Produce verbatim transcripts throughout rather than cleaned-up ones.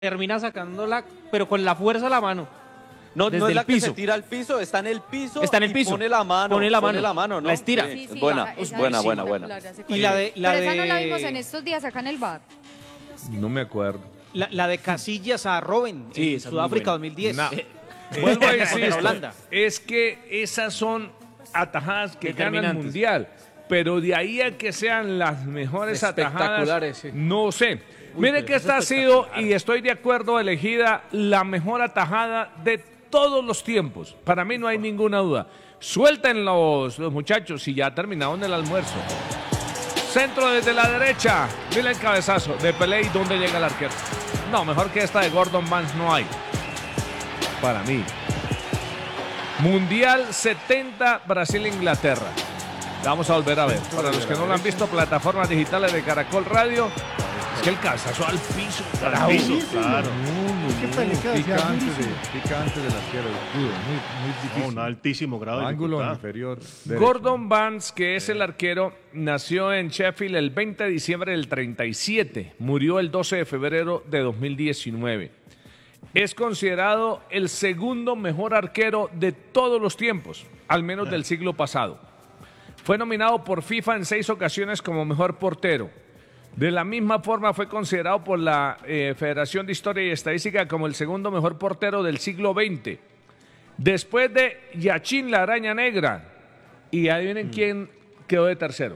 termina sacándola, pero con la fuerza de la mano. No, desde no es el la que piso. se tira al piso, está en el piso. Está en el y piso. Pone la mano. Pone la mano. Pone la mano, ¿no? La estira. Sí, Sí, sí, buena, esa- buena, esa buena, es buena. espectacular, ya sé Y cuál la es. de, la Pero esa no la de- vimos en estos días acá en el bar. No me acuerdo. la, la de Casillas a Robben Sí, en esa es muy Sudáfrica buena. dos mil diez. No. Eh, Vuelvo a contra insistir, Holanda. es que esas son atajadas que ganan Determinantes. mundial, pero de ahí a que sean las mejores atajadas, Espectaculares, sí. no sé. Uy, Mire pero que eso esta ha es sido, espectacular. y estoy de acuerdo, elegida la mejor atajada de todos los tiempos. Para mí no hay ninguna duda. Suelten los, los muchachos y ya terminaron el almuerzo. Centro desde la derecha. Mira el cabezazo de Pelé y dónde llega el arquero. No, mejor que esta de Gordon Banks no hay. Para mí. Mundial setenta, Brasil-Inglaterra. La vamos a volver a ver. Para los que no lo han visto, plataformas digitales de Caracol Radio. Es que el cabezazo al piso. Al piso. Claro. ¿Qué tal le queda? Pica Ya, antes, de, durísimo. pica antes del arquero, duro, muy, muy No, difícil. un altísimo grado de Ángulo dificultad. inferior. derecho. Gordon Banks, que es el arquero, nació en Sheffield el veinte de diciembre del treinta y siete. Murió el doce de febrero de dos mil diecinueve. Es considerado el segundo mejor arquero de todos los tiempos, al menos del siglo pasado. Fue nominado por FIFA en seis ocasiones como mejor portero. De la misma forma fue considerado por la eh, Federación de Historia y Estadística como el segundo mejor portero del siglo veinte. Después de Yachín la Araña Negra. Y adivinen quién quedó de tercero.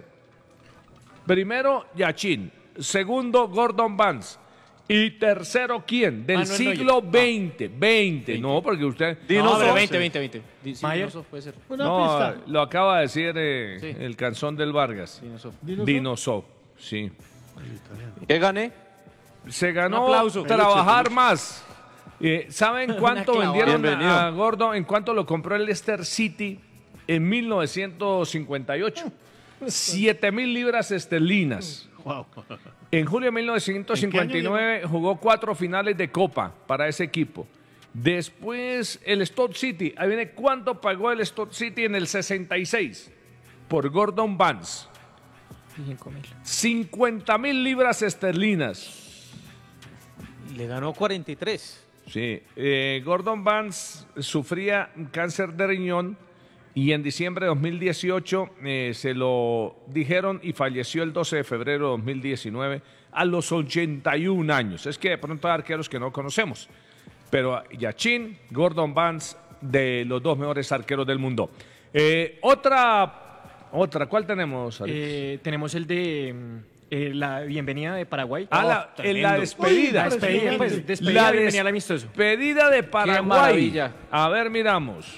Primero Yachín, segundo Gordon Banks. Y tercero, ¿quién? Del Manuel Neuer. siglo veinte. veinte, no, porque usted... No, Dinosaur. pero veinte, veinte, veinte. Di- sí, Mayer. Dinosaur puede ser. Una No, pista. lo acaba de decir eh, Sí. el canción del Vargas. Dinosaur. Dinosaur. Dinosaur, sí. ¿Qué gané? Se ganó Un aplauso. trabajar más. Eh, ¿Saben cuánto clavada. vendieron Bienvenido. a Gordon? ¿En cuánto lo compró el Leicester City en mil novecientos cincuenta y ocho? Siete mil libras esterlinas. Wow. En julio de mil novecientos cincuenta y nueve jugó cuatro finales de Copa para ese equipo. Después el Stoke City. Ahí viene cuánto pagó el Stoke City en el sesenta y seis por Gordon Banks. cinco mil. cincuenta mil libras esterlinas. Le ganó cuarenta y tres. Sí, eh, Gordon Banks sufría cáncer de riñón y en diciembre de dos mil dieciocho eh, se lo dijeron y falleció el doce de febrero de dos mil diecinueve a los ochenta y un años. Es que de pronto hay arqueros que no conocemos, pero Yachín, Gordon Banks, de los dos mejores arqueros del mundo. Eh, otra, otra, ¿cuál tenemos, Alex? Eh, tenemos el de mm, eh, la bienvenida de Paraguay. Ah, la, Oh, en la tremendo. despedida. La despedida, pues, despedida, La bienvenida al amistoso. despedida de Paraguay. maravilla. A ver, miramos.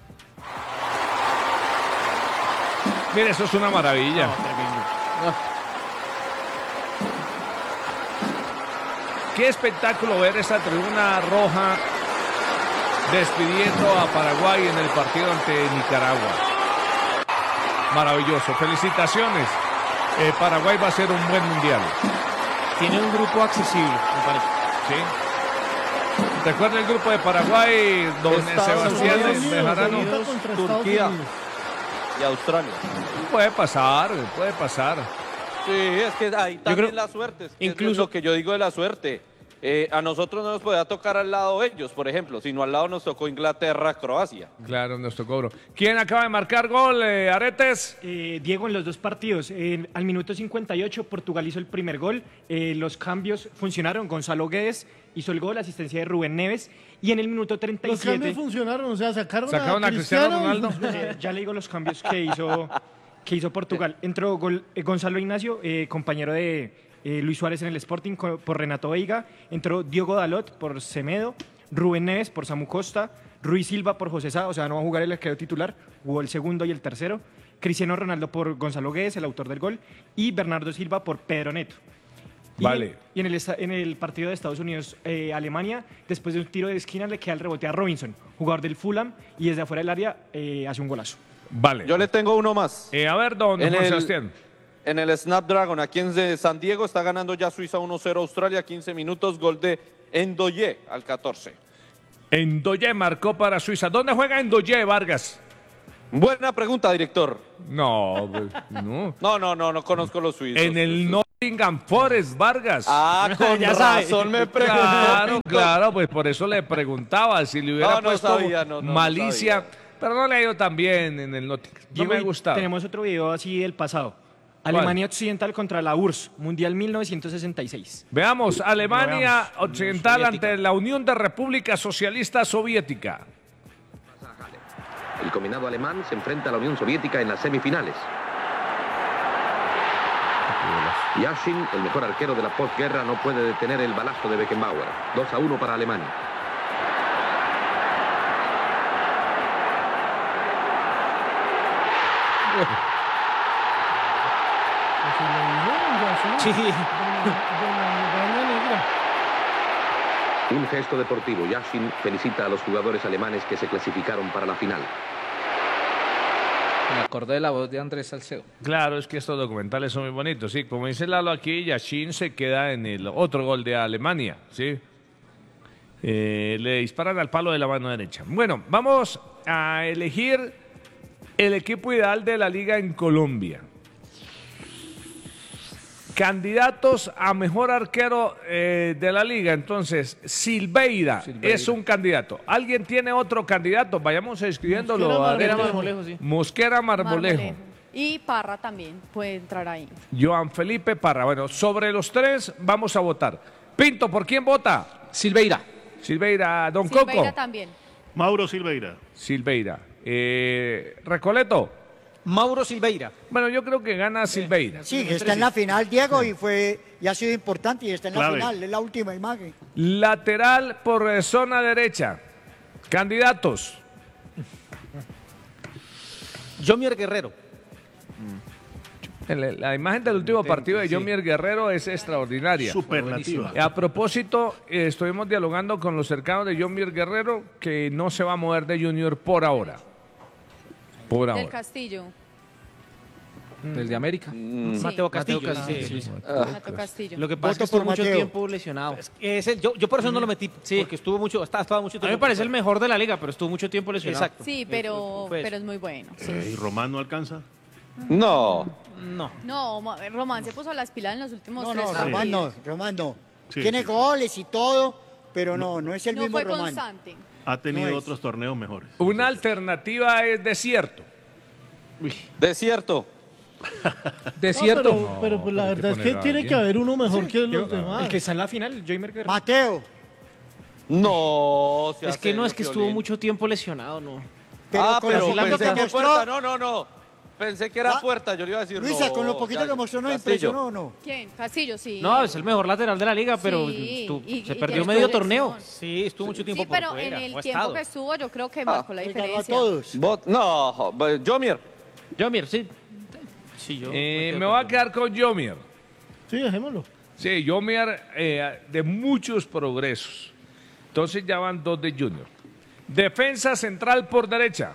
Mire, eso es una maravilla. Qué espectáculo ver esa tribuna roja despidiendo a Paraguay en el partido ante Nicaragua. Maravilloso. Felicitaciones. Eh, Paraguay va a ser un buen mundial. Tiene un grupo accesible, me parece. ¿Sí? ¿Recuerda el grupo de Paraguay, don Estados Sebastián Unidos, Bejarano? Unidos contra Estados Turquía. Unidos. Y Australia. Puede pasar, puede pasar. Sí, es que ahí también creo- la suerte. Es que incluso- eso es lo que yo digo de la suerte. Eh, a nosotros no nos podía tocar al lado ellos, por ejemplo, sino al lado nos tocó Inglaterra, Croacia. Claro, nuestro cobro. ¿Quién acaba de marcar gol, eh, Aretes? Eh, Diego, en los dos partidos, eh, al minuto cincuenta y ocho Portugal hizo el primer gol, eh, los cambios funcionaron, Gonzalo Guedes hizo el gol, asistencia de Rubén Neves, y en el minuto treinta y Los cambios siete, funcionaron, o sea, sacaron, Sacaron a a Cristiano Cristiano. y Ronaldo. funcionó. eh, ya le digo los cambios que hizo, que hizo Portugal. Entró gol, eh, Gonzalo Ignacio, eh, compañero de eh, Luis Suárez en el Sporting co- por Renato Veiga, entró Diogo Dalot por Semedo, Rubén Neves por Samu Costa, Ruiz Silva por José Sá, o sea, no va a jugar el arquero titular, jugó el segundo y el tercero, Cristiano Ronaldo por Gonzalo Guedes, el autor del gol, y Bernardo Silva por Pedro Neto. Y, Vale. Y en el, esta- en el partido de Estados Unidos-Alemania, después de un tiro de esquina, le queda el rebote a Robinson, jugador del Fulham, y desde afuera del área eh, hace un golazo. Vale. Yo le tengo uno más. Eh, a ver, don En Juan el- Sebastián. En el Snapdragon, aquí en de San Diego, está ganando ya Suiza uno cero a Australia, quince minutos, gol de Endoye al catorce. Endoye marcó para Suiza. ¿Dónde juega Endoye, Vargas? Buena pregunta, director. No, pues, no. No, no, no, no conozco los suizos. En el norte. Nottingham Forest, Vargas. Ah, con Ya sabe. razón me preguntó. Claro, Pinto. claro, pues por eso le preguntaba si le hubiera No, no puesto sabía, no, no, no malicia, sabía. pero no le ha ido tan bien en el Nottingham. No Diego, me ha y gustado. Tenemos otro video así del pasado. Alemania Occidental contra la U R S S, Mundial mil novecientos sesenta y seis. Veamos, Alemania Occidental Soviética. ante la Unión de República Socialista Soviética. El combinado alemán se enfrenta a la Unión Soviética en las semifinales. Yashin, el mejor arquero de la posguerra, no puede detener el balazo de Beckenbauer. dos a uno para Alemania. Sí. De la araña negra. Un gesto deportivo. Yashin felicita a los jugadores alemanes que se clasificaron para la final. Me acordé de la voz de Andrés Salcedo. Claro, es que estos documentales son muy bonitos, sí. Como dice Lalo aquí, Yashin se queda en el otro gol de Alemania, sí. Eh, le disparan al palo de la mano derecha. Bueno, vamos a elegir el equipo ideal de la liga en Colombia. Candidatos a mejor arquero eh, de la liga. Entonces, Silveira, Silveira. es un candidato. ¿Alguien tiene otro candidato? Vayamos escribiéndolo. Mosquera Adrián. Marmolejo, sí. Mosquera Marmolejo. Y Parra también puede entrar ahí. Joan Felipe Parra. Bueno, sobre los tres vamos a votar. Pinto, ¿por quién vota? Silveira. Silveira, Don Silveira Coco. también. Mauro Silveira. Silveira. Eh, Recoleto. Mauro Silveira. Bueno, yo creo que gana Silveira. Sí, que está en la final, Diego, y fue y ha sido importante y está en la Clave. final, es la última imagen. Lateral por eh, zona derecha. Candidatos. Jomier Guerrero. La, la imagen del último partido de Jomier Guerrero es extraordinaria. Superlativa. A propósito, eh, estuvimos dialogando con los cercanos de Jomier Guerrero que no se va a mover de Junior por ahora. Por Del ahora. Castillo. Del de América. Sí. Mateo Castillo. Mateo sí, Castillo. sí. Mateo Castillo. Lo que pasa es que Voto estuvo por mucho Mateo. tiempo lesionado. Es el- yo, yo por eso no lo metí, porque estuvo mucho, estaba, estaba mucho A tiempo. mí me parece el mejor de la liga, pero estuvo mucho tiempo lesionado. Exacto. Sí, pero, Fue eso. pero es muy bueno. sí. ¿Y Román no alcanza? No. No. No, Ma- Román se puso las pilas en los últimos No, tres no, partidos. Román no, Román no. Sí, Tiene sí. goles y todo, pero no, no es el No mismo fue Román. constante. Ha tenido No es. otros torneos mejores. Una alternativa es desierto. Desierto. Desierto. No, pero, pero pues la hay que verdad es que poner a tiene que alguien. haber uno mejor que los demás. El que está en la final, Joimer Guerrero. Mateo, No. sea Es que no, serio, es que estuvo Piolín. mucho tiempo lesionado, ¿no? pero ah, con pero lo poquito pensé que que mostró, puerta. No, no, no. Pensé que era Ah, puerta. Yo le iba a decir Luisa, no, con lo poquito ya, que mostró, ¿no Castillo. impresionó o no? ¿Quién? Castillo, sí. No, es el mejor lateral de la liga, pero Sí, estu- y- se y perdió tiene medio proyección. torneo. Sí, estuvo mucho tiempo Sí, por pero fuera. en el o ha tiempo estado. que estuvo yo creo que Ah, marcó la Le ganó a diferencia. todos. Bot- no, Jomier. Jomier, sí. Sí, yo. Eh, quedo me con voy a todo. quedar con Jomier. Sí, dejémoslo. Sí, Jomier eh, de muchos progresos. Entonces ya van dos de Junior. Defensa central por derecha.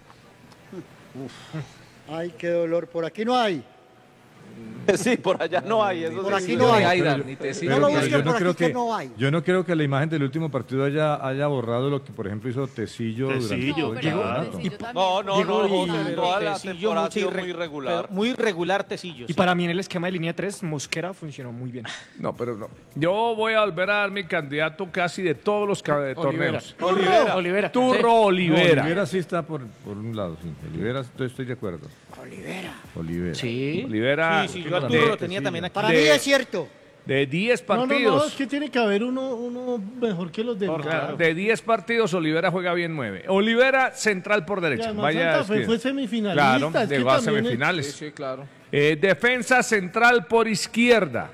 Ay, qué dolor, por aquí no hay. Sí, por allá no hay. Eso Por sí. aquí no hay. Aidan, ni te sigo. No lo pero busquen yo no por creo aquí que que- no hay. Yo no creo que la imagen del último partido haya, haya borrado lo que, por ejemplo, hizo Tecillo, durante Tecillo, No, todo el pero campeonato. Tecillo también. No, no, Diego no. y- José, toda la Tecillo temporada ha mucho sido irre- muy regular. pero Muy regular Tecillo. Y sí. para mí en el esquema de línea tres, Mosquera funcionó muy bien. No, pero no. Yo voy a volver a dar mi candidato casi de todos los ca- de torneos. Olivera. Olivera. Turro Sí. No, Olivera. Olivera sí está por, por un lado, sí. Olivera estoy, estoy de acuerdo. Olivera. Olivera. Sí. Olivera Sí, sí, yo a de- Turro lo tenía también aquí. Para De- mí es cierto. de diez No, no, partidos. no, es que tiene que haber uno, uno mejor que los demás. Claro, de diez partidos, Olivera juega bien nueve. Olivera, central por Y derecha. además Vaya, Santa Fe escribe. fue semifinalista. Claro, es que llegó a también es- semifinales. Sí, sí, claro. Eh, defensa central por izquierda.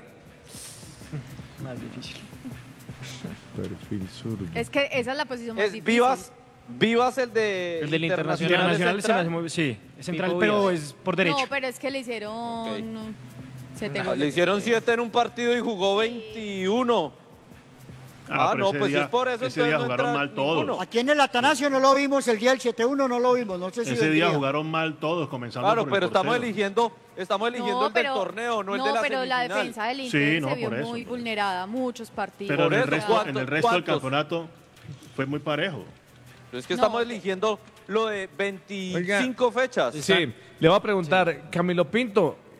Perfil zurdo. Es que esa es la posición más Es difícil. Vivas. Vivas el de El del Internacional Internacional se me hace Central. muy- sí, es central, Tipo pero Vías. es por derecho. No, pero es que le hicieron Ok. no, siete Ah, goles. Le hicieron siete en un partido y jugó veintiuno. Ah, pero no, ese pues si día- es por eso, ese día entonces no jugaron entra mal todos. ninguno. Aquí en el Atanasio no lo vimos, el día del siete uno no lo vimos, no sé si Ese día vendría. jugaron mal todos, comenzando Claro, por el pero estamos portero. eligiendo, estamos eligiendo el del torneo, no el de la pero la semifinal. defensa del Sí, Inter no, se vio por eso. muy vulnerada, muchos partidos. Pero en el eso, resto, en ¿cuántos- el resto del cuántos? campeonato fue muy parejo. Es que No. estamos eligiendo lo de veinticinco fechas. Sí, le voy a preguntar, Camilo Pinto,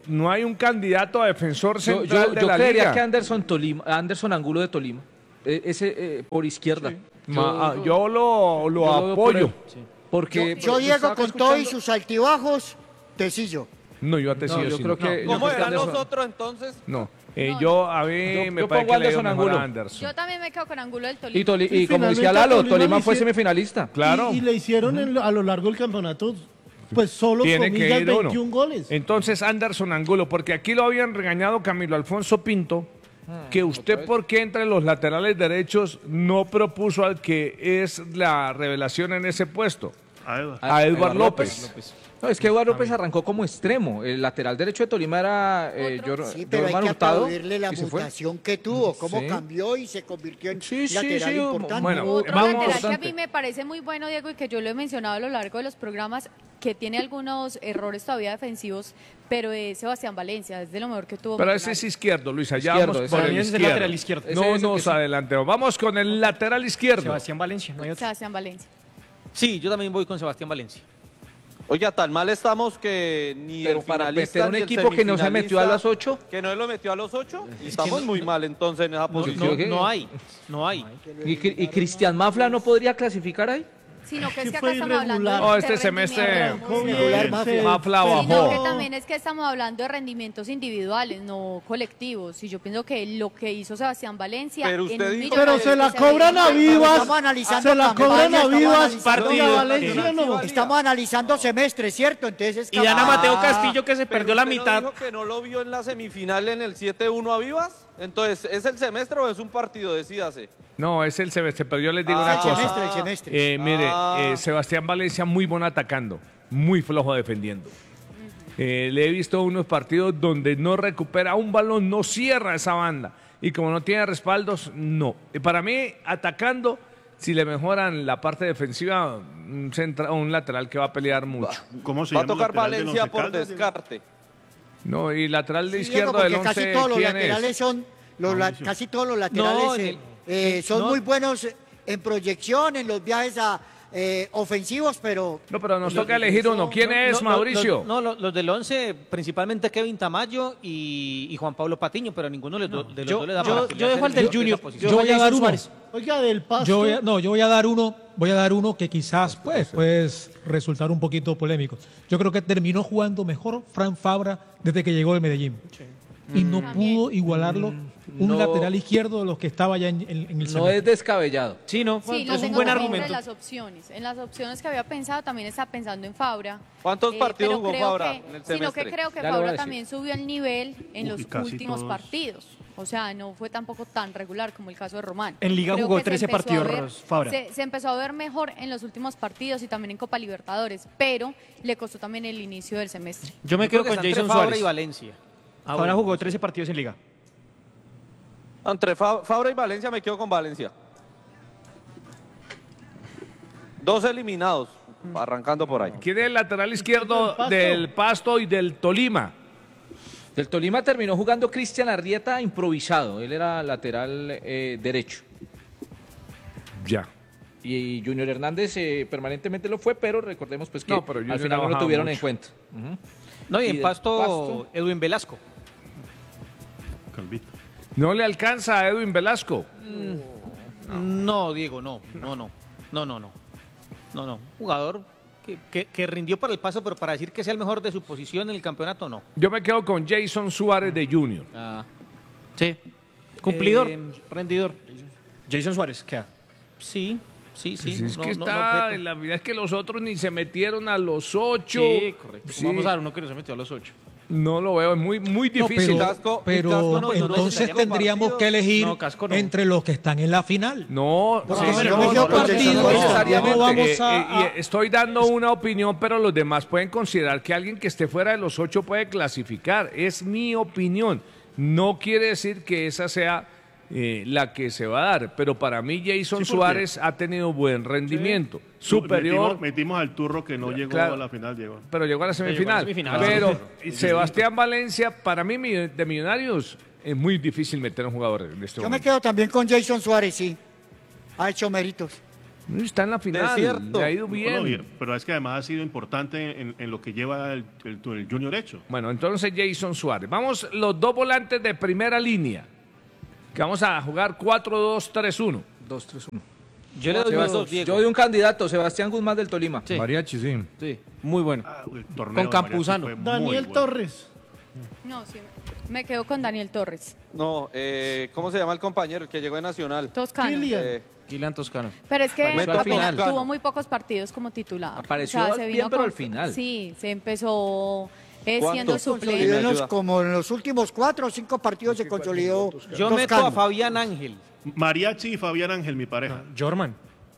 no hay un candidato a defensor Yo, central yo, de yo la creería liga. que Anderson, Tolima, Anderson Angulo de Tolima. Eh, ese eh, por izquierda. Ma- ah, yo lo, lo yo veo por apoyo. él. Porque Yo, pues, Diego, estaba con todo y escuchando- sus altibajos, Tecillo. No, yo a Tecillo yo sí creo no. que- ¿Cómo yo creo que eran los Anderson- otros entonces? No. Eh, No, yo, a mí Yo- me yo parece pongo que le dio Anderson mejor a Angulo. Anderson. Yo también me quedo con Angulo del Tolima. Y, Toli- Y y como decía finalmente Lalo, Tolima Tolima le fue hicieron- semifinalista. Claro. Y, y le hicieron en lo- a lo largo del campeonato, pues solo Tiene que comillas, ir uno. veintiún goles. Entonces, Anderson Angulo, porque aquí lo habían regañado Camilo Alfonso Pinto, que usted, ¿por qué entre los laterales derechos no propuso al que es la revelación en ese puesto? A Eduardo. A Eduard Eduard López. No, es que Eduardo López arrancó como extremo. El lateral derecho de Tolima era eh, Otro. Yor- Sí, pero hay Jorman que Hurtado. aplaudirle la y se fue. mutación que tuvo, cómo Sí. cambió y se convirtió en Sí, sí, lateral sí, importante. bueno, Otro vamos- lateral que a Importante. mí me parece muy bueno, Diego, y que yo lo he mencionado a lo largo de los programas, que tiene algunos errores todavía defensivos, pero es Sebastián Valencia, es de lo mejor que tuvo. Pero ese es Millonarios. izquierdo, Luis. Allá Izquierdo, vamos ese por Para el mí ese es el izquierdo. lateral izquierdo. Ese No es el nos que sí. adelantemos. Vamos con el lateral izquierdo. Sebastián Valencia, no hay otro. Sebastián Valencia. Sí, yo también voy con Sebastián Valencia. Oiga, tan mal estamos que ni Pero el para finalista meter un ni el equipo que no se metió a las semifinalista- ocho. Que no lo metió a los ocho. que Estamos no- muy no- mal entonces en esa No, posición. no, ¿qué? no hay, no hay. ¿Y, Cri- y Cristian Mafla no podría clasificar ahí? Sino que es que que acá fue estamos hablando irregular. de, Oh, de este semestre- rendimientos. Arrancó bien, Regular Mafia. se- Mafla pero- Sino bajó. que también es que estamos hablando de rendimientos individuales, no colectivos. Y yo pienso que lo que hizo Sebastián Valencia. Pero en usted un dijo- millonario Pero se la que cobran veía a mal, vivas. Estamos analizando Se la campaña, cobran a estamos vivas. analizando- Partido. Partido. Valencia no. Estamos analizando semestres, ¿cierto? Entonces es Y dan a capaz- Mateo Castillo que se Pero perdió la usted no mitad. dijo que no lo vio en la semifinal en el siete uno a Vivas. Entonces, ¿es el semestre o es un partido? Decídase. No, es el semestre, pero yo les digo Ah, una el cosa. semestre, el semestre. Eh, mire, Ah. eh, Sebastián Valencia muy bueno atacando, muy flojo defendiendo. Eh, le he visto unos partidos donde no recupera un balón, no cierra esa banda. Y como no tiene respaldos, no. Y para mí, atacando, si le mejoran la parte defensiva, un, centra- un lateral que va a pelear mucho. ¿Cómo se Va a llama el tocar lateral del Valencia Once por Caldas? descarte. No, y lateral de Sí, Diego, izquierdo del porque casi once, todos los ¿quién laterales es? son los la- Mauricio. casi todos los laterales No, en eh, el- eh, son no. muy buenos en proyección, en los viajes a, eh, ofensivos, pero No, pero nos Lo toca que elegir hizo- uno. ¿Quién No, es, no, Mauricio? Los, no, los, los del once, principalmente Kevin Tamayo y, y Juan Pablo Patiño, pero ninguno de los, do- de los Yo- dos le da yo- para yo pelearse dejo al en del esa Junior. posición. Yo voy a dar Jason uno. Suárez. Oiga, del pasto. Yo voy a- no, yo voy a dar uno, voy a dar uno que quizás pues, puede resultar un poquito polémico. Yo creo que terminó jugando mejor Fran Fabra desde que llegó de Medellín. Y no pudo igualarlo un no. lateral izquierdo de los que estaba ya en, en- en el No semestre. es descabellado. Sí, no, Sí, lo es un tengo buen también argumento. entre las opciones. En las opciones que había pensado también está pensando en Fabra. ¿Cuántos Eh, partidos pero jugó creo Fabra que- en el Sino semestre? que creo que Ya lo voy a Fabra decir. también subió el nivel en Uy, los casi últimos todos. partidos. O sea, no fue tampoco tan regular como el caso de Román. En Liga Creo jugó que se trece empezó a partidos, ver- Ros- Fabra. Se, se empezó a ver mejor en los últimos partidos y también en Copa Libertadores, pero le costó también el inicio del semestre. Yo me Yo creo quedo que con está entre Jason Fabra Suárez. y Valencia. Ahora bueno. jugó trece partidos en Liga. Entre Fa- Fabra y Valencia me quedo con Valencia. Dos eliminados, arrancando por ahí. ¿Quién es el lateral izquierdo Del Pasto. del Pasto y del Tolima? Del Tolima terminó jugando Cristian Arrieta improvisado. Él era lateral eh, derecho. Ya. Y Junior Hernández eh, permanentemente lo fue, pero recordemos pues que No, pero al Junior final ha no lo bajado tuvieron en mucho. cuenta. Ujú. No, y Y en del Pasto, Pasto. Edwin Velasco. Calvito. No le alcanza a Edwin Velasco. No, Diego, no, no, no, no, no, no, no, no. Jugador que, que, que rindió para el Paso, pero para decir que sea el mejor de su posición en el campeonato, no. Yo me quedo con Jason Suárez de Junior. Ah, Sí. Cumplidor, Eh, rendidor. Jason Suárez, ¿qué? Sí, sí, sí. Pues es no- que no- no está, objeto. la verdad es que los otros ni se metieron a los ocho. Sí, correcto. Sí, Vamos a dar uno que no se metió a los ocho. No lo veo, es muy, muy No, difícil. pero Casco- pero Casco no, no, no, entonces no, tendríamos partidos. que elegir No, Casco no. entre los que están en la final. No, Porque sí, si no, yo me no, quedo no, con no, Jason no, Suárez, necesariamente. no vamos Eh, a- eh, y, eh, estoy dando una opinión, pero los demás pueden considerar que alguien que esté fuera de los ocho puede clasificar. Es mi opinión. No quiere decir que esa sea eh, la que se va a dar, pero para mí Jason Sí, porque- Suárez ha tenido buen rendimiento, superior, Metimos, metimos al turro que no llegó Claro. a la final, Diego. pero llegó a la semifinal. semifinal. Pero Sebastián Valencia, para mí mi- de Millonarios, es muy difícil meter a un jugador en este yo me momento. quedo también con Jason Suárez, sí. Ha hecho méritos. Está en la final, Desierto. le ha ido No, bien. no, bien, pero es que además ha sido importante en, en lo que lleva el, el- el Junior hecho. Bueno, entonces Jason Suárez. Vamos, los dos volantes de primera línea, que vamos a jugar cuatro dos tres uno. dos tres uno. Yo le doy Sebast- dos, Diego. Yo doy un candidato, Sebastián Guzmán del Tolima. Sí. Mariachi, sí. Sí, muy bueno. Ah, el torneo Con de Mariachi Campuzano. fue muy Daniel bueno. Torres. No, sí, me quedo con Daniel Torres. No, eh, ¿cómo se llama el compañero el que llegó de Nacional? Toscano. Kilian. Eh, Kylian Toscano. Pero es que Apareció al apenas final. tuvo muy pocos partidos como titular. Apareció se bien, vino pero con- al final. Sí, se empezó eh, ¿Cuántos siendo consolidó suplente. Me En los- ayuda. como en los últimos cuatro o cinco partidos se consolidó. Yo meto Toscano. a Fabián Ángel. Mariachi y Fabián Ángel, mi pareja. Jorman.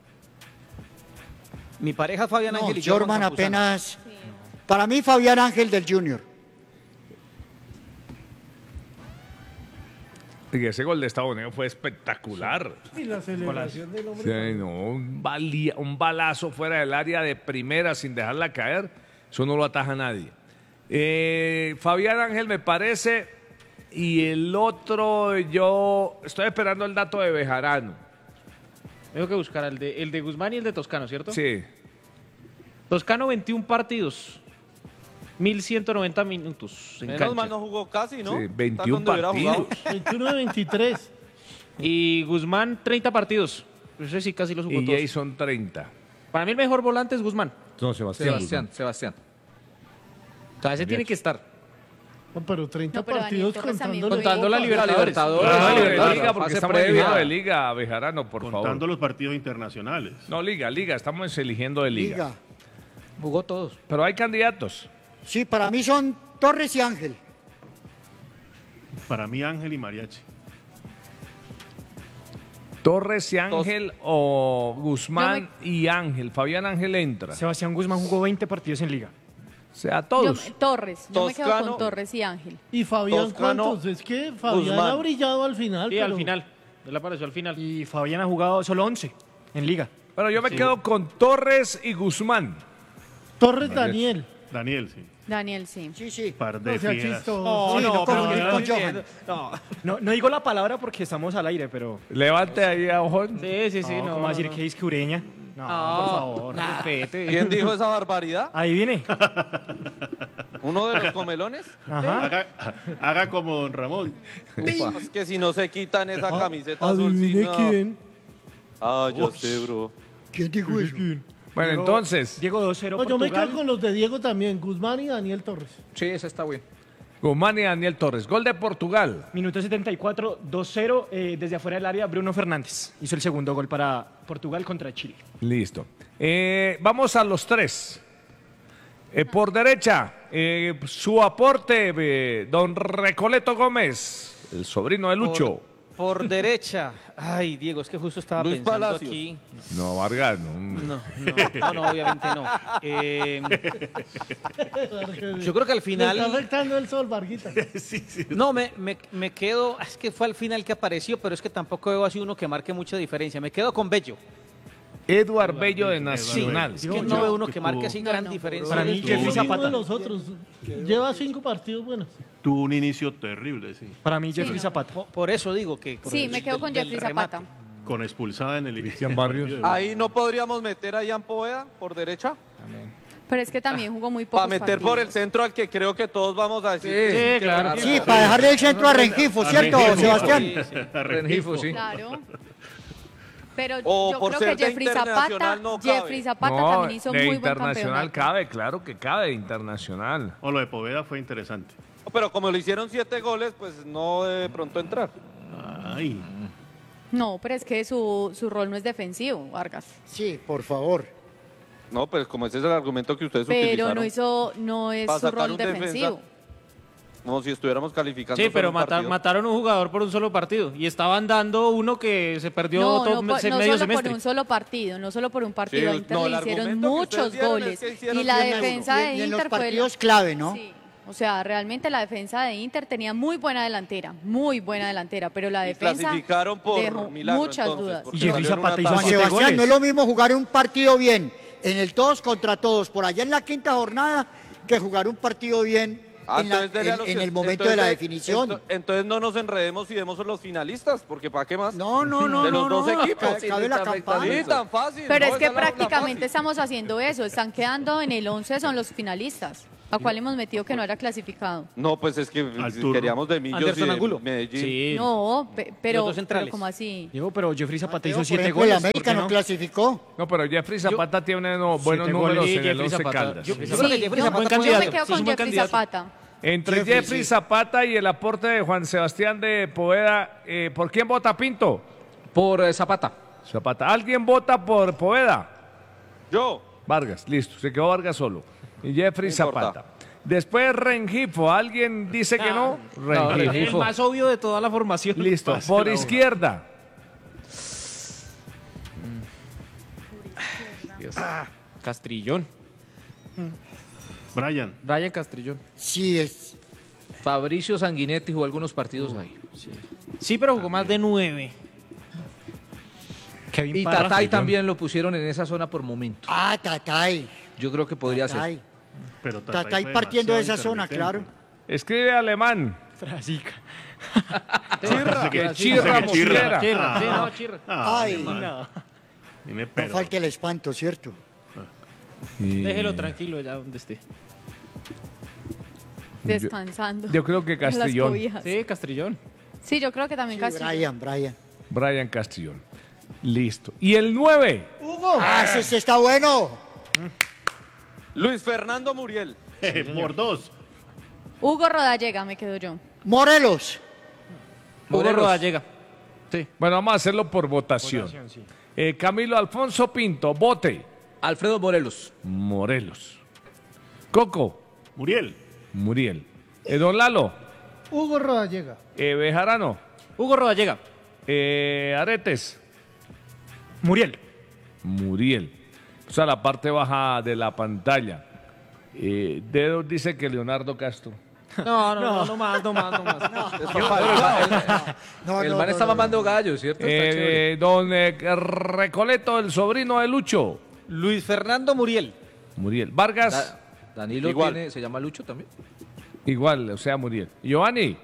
Mi pareja Fabián No, Ángel y yo Jorman con Campuzano. apenas. Para mí, Fabián Ángel del Junior. Y ese gol de Estados Unidos fue espectacular. Y la celebración del hombre. Sí, no, un, balía- un balazo fuera del área de primera sin dejarla caer, eso no lo ataja nadie. Eh, Fabián Ángel me parece, y el otro, yo estoy esperando el dato de Bejarano. Tengo que buscar el de, el de Guzmán y el de Toscano, ¿cierto? Sí, Toscano, veintiún partidos. mil ciento noventa minutos en Menos cancha. mal no jugó casi, ¿no? sí, Está veintiún donde hubiera jugado. partidos. veintiuno de veintitrés. Y Guzmán, treinta partidos. Ese sí casi los jugó Y todos. Jason treinta. Para mí el mejor volante es Guzmán. No, Sebastián. Sebastián, Sebastián. O sea, ese tiene que estar. No, pero treinta No, pero Daniel partidos Torres también contando, Contando la Copa. Libertadores. Libertadores. Claro, Ah, de Libertadores, liga, porque fase estamos previa. eligiendo de liga, Bejarano, por Contando favor. los partidos internacionales. No, liga, liga, estamos eligiendo de liga. Liga. Jugó todos. Pero hay candidatos. Sí, para mí son Torres y Ángel. Para mí Ángel y Mariachi. Torres y Ángel o Guzmán Yo y Ángel. Fabián Ángel entra. Sebastián Guzmán jugó veinte partidos en liga. O sea, Yo- todos. Torres. Yo me quedo Toscano. con Torres y Ángel. Y Fabián, Toscano, ¿cuántos? Es que Fabián Guzmán. ha brillado al final. Sí, al pero- final. Él apareció al final. Y Fabián ha jugado solo once en liga. Pero yo me quedo con Torres y Guzmán. Torres Daniel. Daniel, sí. Daniel, sí. Sí, sí. Par de No sea fieras. chistoso. Sí, no, pero- confundir con Johan. No, no digo la palabra porque estamos al aire, pero. Levante ahí a ojón. Sí, sí, sí. no, No, ¿cómo no, decir no. que es que Ureña? No, por favor. Respete. ¿Quién dijo esa barbaridad? Ahí viene. ¿Uno de los comelones? Ajá. Haga, haga como don Ramón. Es que si no se quitan esa camiseta azul, Adivine sí, no. quién. Ah, yo sé, bro. ¿Quién dijo eso? Bueno, Diego- entonces, Diego dos cero No, yo me Portugal. quedo con los de Diego también, Guzmán y Daniel Torres. Sí, ese está bien. Guzmán y Daniel Torres. Gol de Portugal. Minuto setenta y cuatro, dos cero. eh, desde afuera del área, Bruno Fernández hizo el segundo gol para Portugal contra Chile. Listo. Eh, vamos a los tres. Eh, por derecha, eh, su aporte, eh, don Recoleto Gómez, el sobrino de Lucho. Por, por derecha. Ay, Diego, es que justo estaba Luis pensando Palacios. aquí. No, Vargas, no. No, no, no, no, obviamente no. Eh, yo creo que al Le está final. afectando el sol, Varguita. No, me, me, me quedo. Es que fue al final que apareció, pero es que tampoco veo así uno que marque mucha diferencia. Me quedo con Bello. Eduard Bello de Nacional. Es que no veo uno que marque así gran no. diferencia. Para mí, Tuvo Jeffrey un- Uno Zapata. de los otros. Lleva cinco partidos buenos. Tuvo un inicio terrible, sí. Para mí, Jeffrey no. Zapata. Por, por eso digo que. por Sí, el- me quedo del- con del Jeffrey remate. Zapata. Con expulsada en el Cristian Barrios. Ahí no podríamos meter a Ian Poveda por derecha. Pero es que también jugó muy pocos Para meter por el partidos. centro al que creo que todos vamos a decir. Sí, que- Sí, claro. Sí, para dejarle el centro a Rengifo, ¿cierto, Rengifo. Sebastián? Sí, sí. Rengifo, sí. Claro. Pero O yo por creo ser que de Jeffrey internacional Zapata, no cabe. Jeffrey Zapata No, también hizo de muy buen internacional campeonato. cabe, claro que cabe de internacional. O lo de Poveda fue interesante. Pero como le hicieron siete goles, pues no de pronto entrar. Ay. No, pero es que su, su rol no es defensivo, Vargas. Sí, por favor. No, pues como ese es el argumento que ustedes Pero utilizaron. no hizo, no es Para su sacar rol un defensa. defensivo. Como si estuviéramos calificando. Sí, pero solo un mata- partido. mataron un jugador por un solo partido. Y estaban dando uno que se perdió No, todo no, po- se- no medio solo semestre. por un solo partido, no solo por un partido. A Sí, Inter no, le el hicieron argumento que muchos ustedes dieron es goles. que hicieron Y la diez defensa Y de en- y en los Inter fue... la- partidos clave, ¿no? Sí. O sea, realmente la defensa de Inter tenía muy buena delantera, muy buena delantera, pero la Y defensa clasificaron por dejó milagro, muchas entonces, dudas. porque Y Jeffrey salió en Zapata una hizo Juan tabla. siete Sebastián, goles. no es lo mismo jugar un partido bien en el todos contra todos por allá en la quinta jornada que jugar un partido bien Ah, en, la- entonces dele a en- los en que- el momento de la entonces- definición. ento- Entonces no nos enredemos y demos a los finalistas, porque ¿para qué más? No, no, no, De los no, dos no, equipos. ca- cabe la campana. Sí, tan fácil. Pero no, es que esa la- la prácticamente fácil. estamos haciendo eso. Están quedando en el once, son los finalistas. ¿A cuál hemos metido que no era clasificado? No, pues es que queríamos de Millos Anderson y de Angulo. Medellín. No, pe- Los pero, dos pero centrales. como así. Diego, pero Jeffrey Zapata Mateo, hizo por siete ejemplo, el goles. ¿por América qué no no? clasificó. No, pero Jeffrey Zapata tiene no, buenos Siete números goles. en Sí, el Jeffrey Once Zapata. Caldas. Yo, Sí, yo creo que Jeffrey yo- Zapata buen puede- Yo me candidato. quedo Sí, con es un buen Jeffrey candidato. Zapata. Entre Jeffrey, Jeffrey sí. Zapata y el aporte de Juan Sebastián de Poveda, eh, ¿por quién vota Pinto? Por eh, Zapata. Zapata. ¿Alguien vota por Poveda? Yo. Vargas, listo, se quedó Vargas solo. Y Jeffrey No importa. Zapata. Después Rengifo, ¿alguien dice que no? No, El Rengifo. más obvio de toda la formación. Listo, Pase por la izquierda. hoja. Castrillón. Brian. Brian Castrillón. Sí, es. Fabricio Sanguinetti jugó algunos partidos ahí. Sí, pero jugó más de nueve. Kevin Y Parra. Tatay también lo pusieron en esa zona por momento. Ah, Tatay. Yo creo que podría Tatay. ser. Pero Tatay fue partiendo de esa demasiado zona, claro. intermitente. Escribe alemán. Frasica. Chirra. Que Chirra Dice que Mosquera. Chirra, sí, Ah. no, Chirra. Ah, Ay, alemán. No. Dime, no pero. falta el espanto, ¿cierto? Déjelo tranquilo ya donde esté. Descansando. Yo creo que en las Castrillón. cobijas. Sí, Castrillón. Sí, yo creo que también Sí, Castrillón. Brian, Brian. Brian Castrillón. Listo. Y el nueve. Ah, ese, ese está bueno. Luis Fernando Muriel. Por dos. Hugo Rodallega, me quedo yo. Morelos. Hugo Morelos. Rodallega. Sí. Bueno, vamos a hacerlo por votación. Votación, sí. Eh, Camilo Alfonso Pinto, vote. Alfredo Morelos. Morelos. Coco, Muriel. Muriel. Eh, Don Lalo, Hugo Rodallega. eh, Bejarano, Hugo Rodallega. eh, Aretes, Muriel. Muriel. O sea, la parte baja de la pantalla. Eh, Dedo dice que Leonardo Castro. No, no, no, no más, no más, no más. No, El no, man no, está no, mamando no. gallo, ¿cierto? Está chévere. Eh, don eh, Recoleto, el sobrino de Lucho. Luis Fernando Muriel. Muriel. Vargas, Da- Danilo Igual. tiene, se llama Lucho también. igual, o sea, Muriel. Giovanni,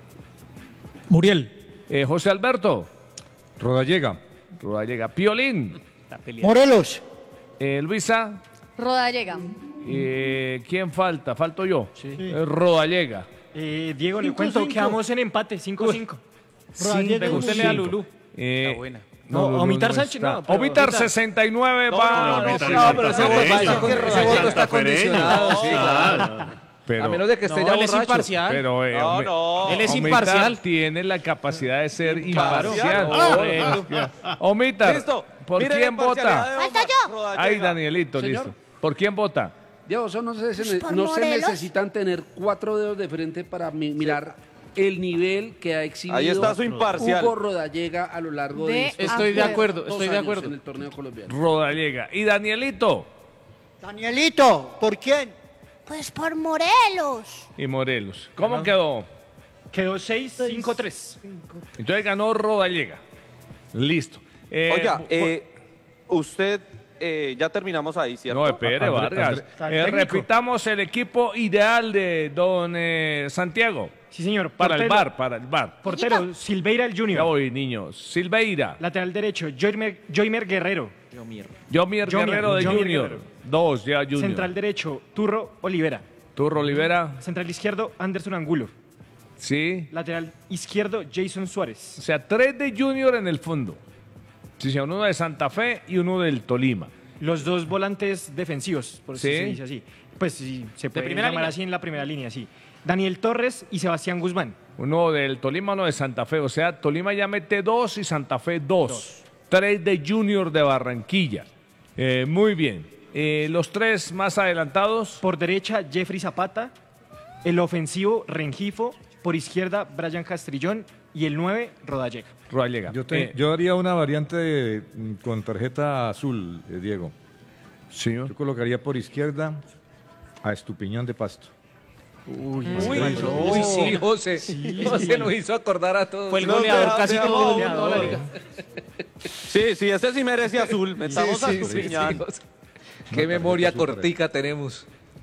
Muriel. eh, José Alberto, Rodallega. Rodallega. Piolín, Morelos. eh, Luisa, Rodallega. eh, ¿quién falta? Falto yo. Sí. Eh, Rodallega. Eh, Diego, le Cinco, cuento, cinco. quedamos en empate, cinco cinco. Rodallega. Pregúntele a Lulú. Eh, Está buena. No, Lulú Omitar no Sánchez, está. no, pero- Omitar sesenta y nueve No, va. no, no, Omitar sí, no, pero ese Santafereño. voto- ese voto está Santafereño. condicionado, sí, Claro. pero, A menos de que esté No, ya él es borracho. imparcial. pero, eh, No, Omi- no. Él es Omitar imparcial. tiene la capacidad de ser Claro. imparcial. Ah, Eh, Omitar, Listo. ¿por Mire la quién imparcialidad vota? de Falta Omar yo. Rodallega. Ay, Danielito, Señor. listo. ¿Por quién vota? Diego, eso no se, se- ¿Por no se Morelos? necesitan tener cuatro dedos de frente para mi- mirar el nivel que ha exhibido Ahí está su imparcial. Hugo Rodallega a lo largo de, De estos Estoy de acuerdo, dos estoy de años acuerdo. en el torneo colombiano. Rodallega. ¿Y Danielito? Danielito, ¿por quién? Pues por Morelos. Y Morelos. ¿Cómo quedó? Quedó seis cinco tres. Entonces ganó Rodallega. Listo. Eh, Oiga, por- eh, usted, eh, ya terminamos ahí, ¿cierto? No, espere, André- Vargas. André- Eh, técnico. repitamos el equipo ideal de don eh, Santiago. Sí, señor. Para el Portero- bar, para el bar. Portero, Silveira el Ya Junior. voy, niños. Silveira. Lateral derecho, Joymer, Joymer Guerrero. Yomier Jomier, Guerrero de Jomier Junior. Guerrero. Dos, ya Junior. Central derecho, Turro Olivera. Turro Olivera. Central izquierdo, Anderson Angulo. Sí. Lateral izquierdo, Jason Suárez. O sea, tres de Junior en el fondo. Sí, sí, uno de Santa Fe y uno del Tolima. Los dos volantes defensivos, por Sí. si se dice así. Pues sí, se puede primera llamar línea. así en la primera línea, sí. Daniel Torres y Sebastián Guzmán. Uno del Tolima, uno de Santa Fe. O sea, Tolima ya mete dos y Santa Fe dos. Tres de Junior de Barranquilla. Eh, muy bien. Eh, los tres más adelantados. Por derecha, Jeffrey Zapata. El ofensivo, Rengifo. Por izquierda, Brian Castrillón. Y el nueve, Rodallega. Rodallega. Yo, te- Eh, yo haría una variante de- mm, con tarjeta azul, eh, Diego. Sí. Yo colocaría por izquierda a Estupiñán de Pasto. Uy, Uy, uy, sí, José. José nos hizo acordar a todos. Fue el No, goleador vea, casi vea, todo el vea, mundo de la liga. Sí, sí, ese sí merece azul. Metamos Sí, a sí, su sí, piñán. sí, José. Qué memoria cortica tenemos.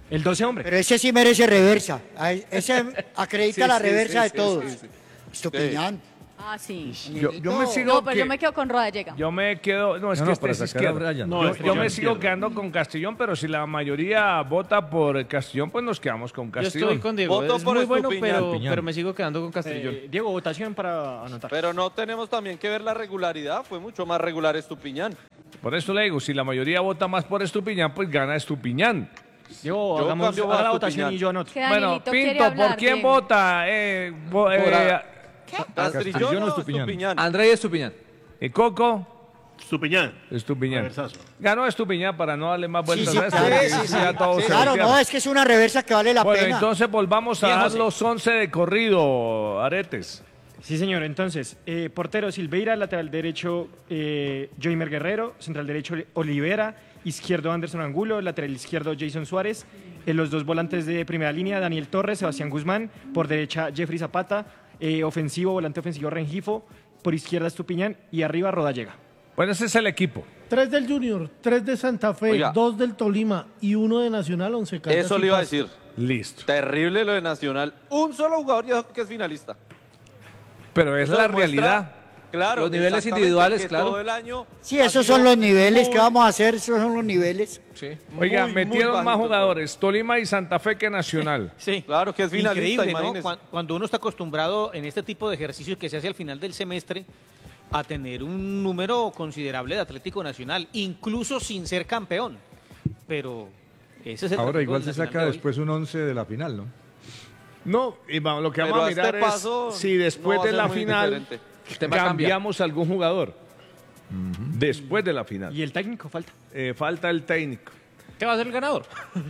El doce hombre. Pero ese sí merece reversa. Ay, ese acredita Sí, la sí, reversa sí, de sí, todos. sí, sí. Estupiñán. Ah, sí. Yo, yo me sigo No, pero que- yo me quedo con Rodallega. Yo me quedo, no, es No, que no, este para es sacar a izquierdo. Brian. No, yo es yo Brian me sigo izquierdo. quedando con Castellón, pero si la mayoría vota por Castellón, pues nos quedamos con Yo Castellón. estoy con Diego. Voto Es por muy bueno, Estupiñán. pero, Estupiñán. pero me sigo quedando con Castellón. Eh, Diego, votación para anotar. Pero no tenemos también que ver la regularidad. Fue mucho más regular Estupiñán. Por eso le digo, si la mayoría vota más por Estupiñán, pues gana Estupiñán. Diego, Yo hagamos cambio haga la a votación Estupiñán. y yo anoto. Que Bueno, Danielito quiere Pinto, hablar, ¿por quién Diego. vota? Eh, vo- eh, ¿Castrillón Castrillón o o Estupiñán? Estupiñán? André Estupiñán. ¿Y Coco? Estupiñán. Estupiñán. Reversazo. Ganó Estupiñán para no darle más Sí, vueltas sí, a esto, claro, porque sí, sí, sí. ya todo se Claro, voltearon. no, es que es una reversa que vale la Bueno, pena. entonces volvamos a Bien, dar José. los once de corrido, Aretes. Sí, señor. Entonces, eh, portero Silveira, lateral derecho eh, Joimer Guerrero, central derecho Olivera, izquierdo Anderson Angulo, lateral izquierdo Jason Suárez, en los dos volantes de primera línea Daniel Torres, Sebastián Guzmán, por derecha Jeffrey Zapata, eh, ofensivo, volante ofensivo Rengifo, por izquierda Estupiñán y arriba Rodallega. Bueno, ese es el equipo. Tres del Junior, tres de Santa Fe, Oiga. dos del Tolima y uno de Nacional, Once Caldas. Eso y le iba a Pasto. decir. Listo. Terrible lo de Nacional. Un solo jugador ya que es finalista. Pero es Eso la demuestra, realidad. Claro. Los niveles exactamente, individuales, que claro. Todo el año Sí, ha esos sido son los niveles. muy- ¿Qué vamos a hacer? Esos son los niveles. Sí. Oiga, muy, muy metieron más bajito jugadores, Tolima y Santa Fe que Nacional. Sí. Claro que es finalista, Increíble, ¿no? imagínese. Cuan- Cuando uno está acostumbrado en este tipo de ejercicios que se hace al final del semestre a tener un número considerable de Atlético Nacional, incluso sin ser campeón. Pero ese es el Ahora Atlético igual del se Nacional saca de hoy. después un once de la final, ¿no? No, y va- lo que Pero vamos a a este mirar paso es si después no va a de ser la muy final diferente. El tema cambia. cambiamos algún jugador. Después de la final. Y el técnico falta. Eh, falta el técnico. ¿Qué va a ser el ganador?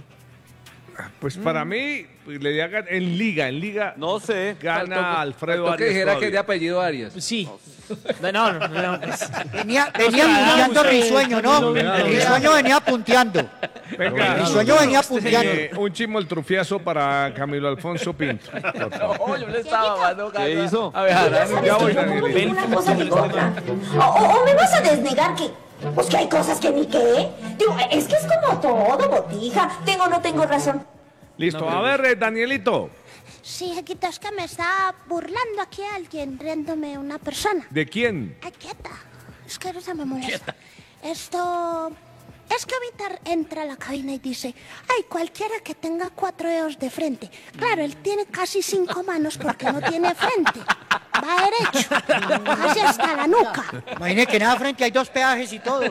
Pues para mí, le hagan en liga, en liga No sé. gana Faltó- Alfredo faltó que Arias. dijera que es todavía. de apellido Arias. Sí. No, no, no, no, pues. Venía, venía punteando Risueño, ¿no? Risueño venía punteando. Venga, Risueño venía punteando. eh, un chimoltrufiazo para Camilo Alfonso Pinto. por favor. Oh, yo le estaba dando ¿Qué hizo? A ver, Jara, Ya voy, Una Danielito. cosa digo otra. O, o- o me vas a desnegar que, pues que hay cosas que ni qué. Digo, es que es como todo, botija. Tengo o no tengo razón. Listo, a ver, eh, Danielito, Sí, Jequito, es que me está burlando aquí alguien, riéndome una persona. ¿de quién? Ay, quieta. Es que no se me molesta. Esto... Es que ahorita entra a la cabina y dice, ay, cualquiera que tenga cuatro dedos de frente. Claro, él tiene casi cinco manos porque no tiene frente. Va derecho, casi hasta la nuca. Imagínese que en esa frente hay dos peajes y todo.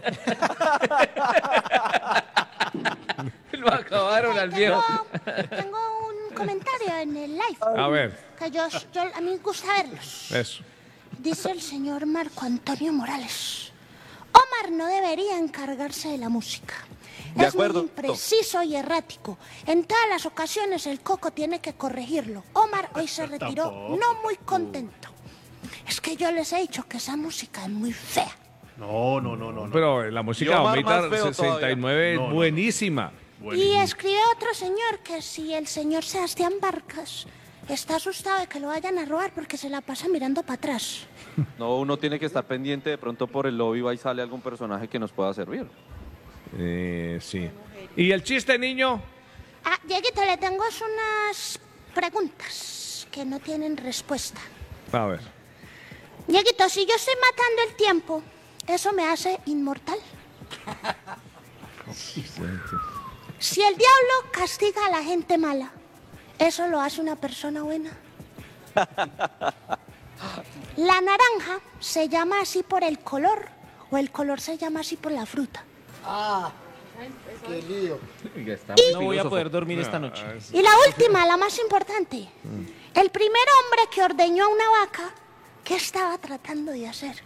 lo acabaron al viejo. Tengo, tengo un comentario en el live. A ver, Que yo, yo- a mí me gusta verlos. eso. Dice el señor Marco Antonio Morales. Omar no debería encargarse de la música. De es acuerdo. muy impreciso y errático. En todas las ocasiones el Coco tiene que corregirlo. Omar hoy se retiró Tampoco. no muy contento. Es que yo les he dicho que esa música es muy fea. No, no, no, no. no. Pero la música Y de Omar Omita más feo sesenta y nueve todavía. No, es no. buenísima. Y Buenísimo. escribe otro señor que si el señor Sebastián Barcas está asustado de que lo vayan a robar porque se la pasa mirando para atrás. No, uno tiene que estar pendiente. De pronto por el lobby va y sale algún personaje que nos pueda servir. Eh, sí. ¿Y el chiste, niño? Ah, Dieguito, le tengo unas preguntas que no tienen respuesta. A ver. Dieguito, si yo estoy matando el tiempo, ¿eso me hace inmortal? Si el diablo castiga a la gente mala, ¿eso lo hace una persona buena? ¿La naranja se llama así por el color o el color se llama así por la fruta? Ah, qué lío. No voy a poder dormir esta noche. Y la última, la más importante. El primer hombre que ordeñó a una vaca, ¿qué estaba tratando de hacer?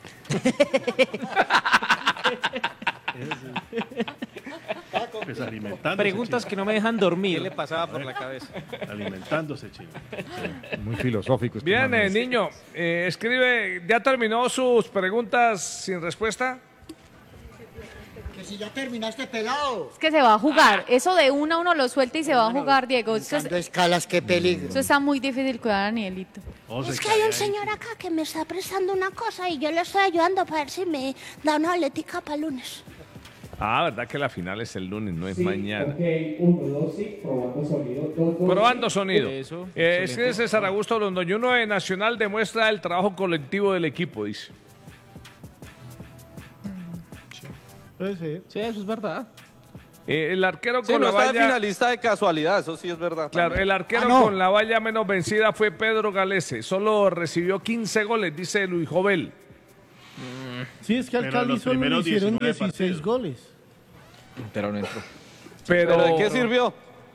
Pues alimentándose. Preguntas chino. que no me dejan dormir. ¿Qué le pasaba por la cabeza? Alimentándose, chino. Muy filosófico. este Bien, man. eh, niño, eh, escribe, ¿ya terminó sus preguntas sin respuesta? Que si ya terminaste pelado. Es que se va a jugar. Eso de uno a uno lo suelta y se va a jugar, Diego. Eso, es- Buscando escalas, qué peligro. eso está muy difícil cuidar a Danielito. Es que hay un señor acá que me está prestando una cosa y yo le estoy ayudando para ver si me da una boletica para lunes. Ah, verdad que la final es el lunes, no es Sí, mañana. ok, uno, dos, sí, probando sonido. Dos, dos, Probando sí. sonido. Eso, Eh, es excelente. que César Augusto Londoñuno de Nacional demuestra el trabajo colectivo del equipo, dice. sí. Sí, eso es verdad. Eh, el arquero Sí, con no la está de valla... finalista de casualidad, eso sí es verdad. Claro, también. el arquero Ah, no. con la valla menos vencida fue Pedro Galese. Solo recibió quince goles, dice Luis Jovel. Sí, es que al Pero Cali los solo le primeros hicieron diecinueve dieciséis partidos. goles. Pero no entró. Pero, ¿Pero de qué sirvió?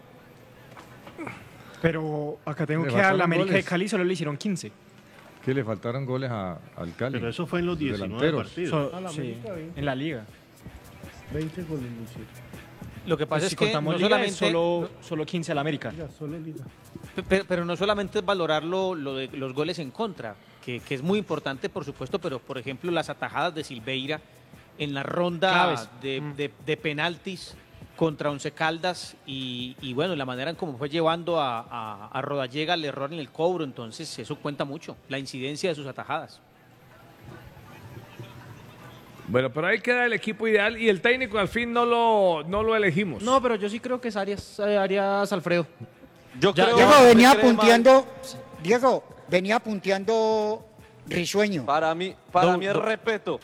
Pero acá tengo Le que al faltaron América goles. de Cali solo le hicieron quince. Que le faltaron goles a- al Cali. Pero eso fue en los diecinueve delanteros. partidos. So- A la sí, América, veinte. en la liga. veinte goles le hicieron. Lo que pasa Pues es si que contamos no liga, solamente, es solo, solo quince al América. Ya, solo liga. Pe- Pero, no solamente es valorar lo, lo de los goles en contra, que, que es muy importante, por supuesto, pero por ejemplo las atajadas de Silveira en la ronda Claves. de, Mm. de- de penaltis contra Once Caldas y, y bueno, la manera en cómo fue llevando a, a, a Rodallega al error en el cobro, entonces eso cuenta mucho, la incidencia de sus atajadas. Bueno, pero ahí queda el equipo ideal y el técnico al fin no lo, no lo elegimos. No, pero yo sí creo que es Arias, eh, Arias Alfredo. Yo Ya- creo Diego que venía cree mal. punteando, Diego, venía punteando Risueño. Para mí, para Do- mí es do- respeto.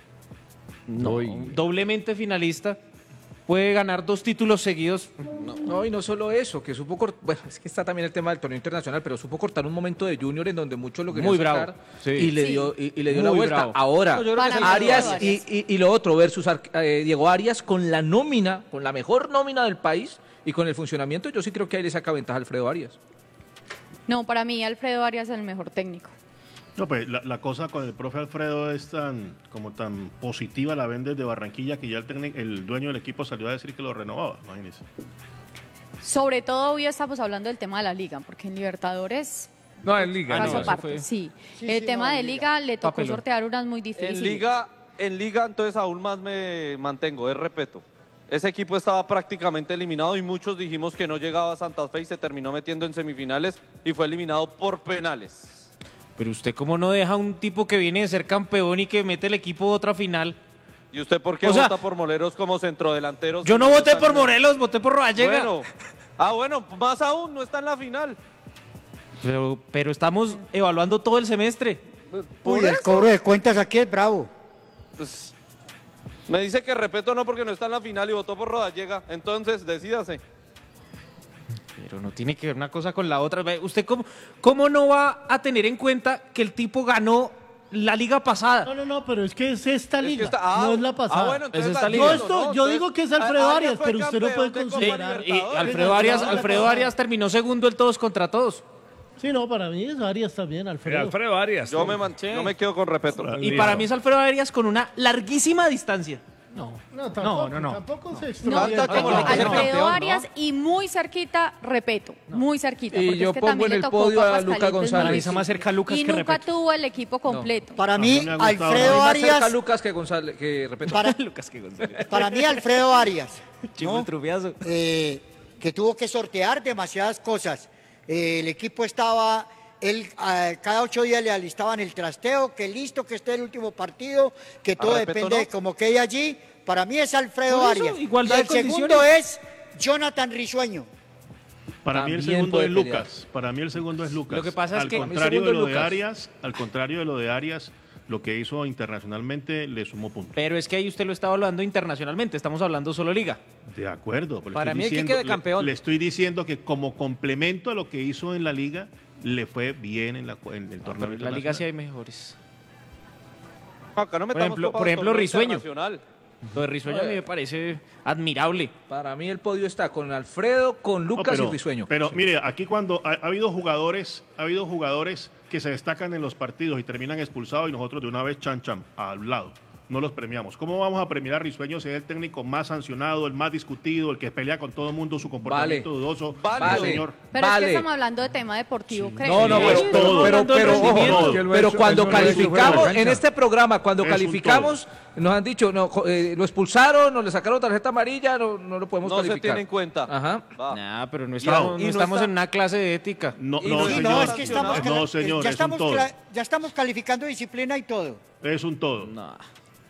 No, doblemente finalista. Puede ganar dos títulos seguidos. No, y no solo eso, que supo cortar, bueno, es que está también el tema del torneo internacional, pero supo cortar un momento de Junior en donde muchos lo querían Muy bravo, sacar sí. y le Sí. dio y, y le dio Muy la vuelta. bravo. Ahora, No, yo creo que Para es mí el Arias Arias. y, y- y lo otro versus Ar- eh, Diego Arias con la nómina, con la mejor nómina del país y con el funcionamiento, yo sí creo que ahí le saca ventaja a Alfredo Arias. No, para mí Alfredo Arias es el mejor técnico. No, pues la, la cosa con el profe Alfredo es tan como tan positiva la ven desde Barranquilla que ya el, técnico- el dueño del equipo salió a decir que lo renovaba, imagínense. Sobre todo hoy estamos hablando del tema de la liga, porque en Libertadores No, en Liga. paso no, aparte. eso fue- Sí, Sí, el sí, tema no, de en liga le tocó Papelón. sortear unas muy difíciles. En liga, en liga entonces aún más me mantengo, es respeto. Ese equipo estaba prácticamente eliminado y muchos dijimos que no llegaba a Santa Fe y se terminó metiendo en semifinales y fue eliminado por penales. Pero usted cómo no deja a un tipo que viene de ser campeón y que mete el equipo a otra final. ¿Y usted por qué O sea, vota por Moleros como centrodelanteros? Yo no voté por Morelos, voté por Rodallega. Bueno, ah bueno, más aún, no está en la final. Pero, pero estamos evaluando todo el semestre. Uy, el cobro de cuentas aquí es bravo. Pues, me dice que respeto no porque no está en la final y votó por Rodallega. Entonces, decídase. Pero no tiene que ver una cosa con la otra. Ve, ¿Usted cómo, cómo no va a tener en cuenta que el tipo ganó la liga pasada? No, no, no, pero es que es esta Es que liga, está- ah, no es la pasada. ah, bueno, entonces Es esta la- liga. Yo, no, esto, no, yo entonces, digo que es Alfredo Arias Arias, fue pero usted no puede campeón de Copa considerar. Y Libertadores. Alfredo Arias, no, no, Alfredo no. Arias terminó segundo el todos contra todos. Sí, no, para mí es Arias también, Eh, Alfredo. Alfredo Arias. Yo sí. me, man- yo me quedo con respeto. Y para mí es Alfredo Arias con una larguísima distancia. No, tampoco, no, no. tampoco se No, extraña. Falta como no, le que ser Alfredo campeón, ¿no? Arias y muy cerquita, repito, muy cerquita. Y porque yo es que pongo también en le el tocó podio a papas Luca calientes muy González. Para mí está más cerca Lucas y que nunca Repeto. tuvo el equipo completo. Para A mí, mí me ha gustado. Alfredo Más cerca Arias, Lucas que González, que repito. para, Lucas que González. para mí Alfredo Arias, Chivo ¿no? trufiazo. Eh, que tuvo que sortear demasiadas cosas. Eh, el equipo estaba, él ah, cada ocho días le alistaban el trasteo, que listo, que esté el último partido, que todo respeto, depende ¿no? de cómo quede allí. Para mí es Alfredo Por eso, Arias. igualdad Y de el segundo condiciones. es Jonathan Risueño. Para mí el También segundo puede es pelear. Lucas. Para mí el segundo es Lucas. Lo que pasa es al que- contrario Mi de segundo lo es de Lucas. Arias, al contrario de lo de Arias, lo que hizo internacionalmente le sumó puntos. Pero es que ahí usted lo está hablando internacionalmente, estamos hablando solo liga. De acuerdo. pero le Para estoy mí el que diciendo- quede le- campeón. Le, estoy diciendo que como complemento a lo que hizo en la liga, le fue bien en, la, en el torneo. La liga sí internacional. hay mejores. Acá no Por metamos ejemplo, Copa por del ejemplo Torneo Risueño. Internacional. Lo de Risueño a mí me parece admirable. Para mí el podio está con Alfredo, con No, Lucas pero, y Risueño. Pero mire, aquí cuando ha, ha habido jugadores, ha habido jugadores que se destacan en los partidos y terminan expulsados y nosotros de una vez chan chan al lado. No los premiamos. ¿Cómo vamos a premiar a Risueño si es el técnico más sancionado, el más discutido, el que pelea con todo el mundo, su comportamiento Vale. dudoso? Vale. No, señor. Pero es Vale. que estamos hablando de tema deportivo, creo. No, no, Sí, pero, es pero, todo. pero, pero, Es ojo, todo. Que él lo ha pero hecho- cuando él no lo ha hecho fuera de la calificamos, cancha. en este programa, cuando Es un calificamos, nos han dicho, no, jo- eh, lo expulsaron, no le sacaron tarjeta amarilla, no, no lo podemos No se calificar. tiene en cuenta. Ajá. Va. Nah, pero no Y estamos, no- no y no estamos está- en una clase de ética. No, Y no, no, señor. no, es que estamos, No, cla- señor, ya, es un estamos todo. cla- ya estamos calificando disciplina y todo. Es un todo. No.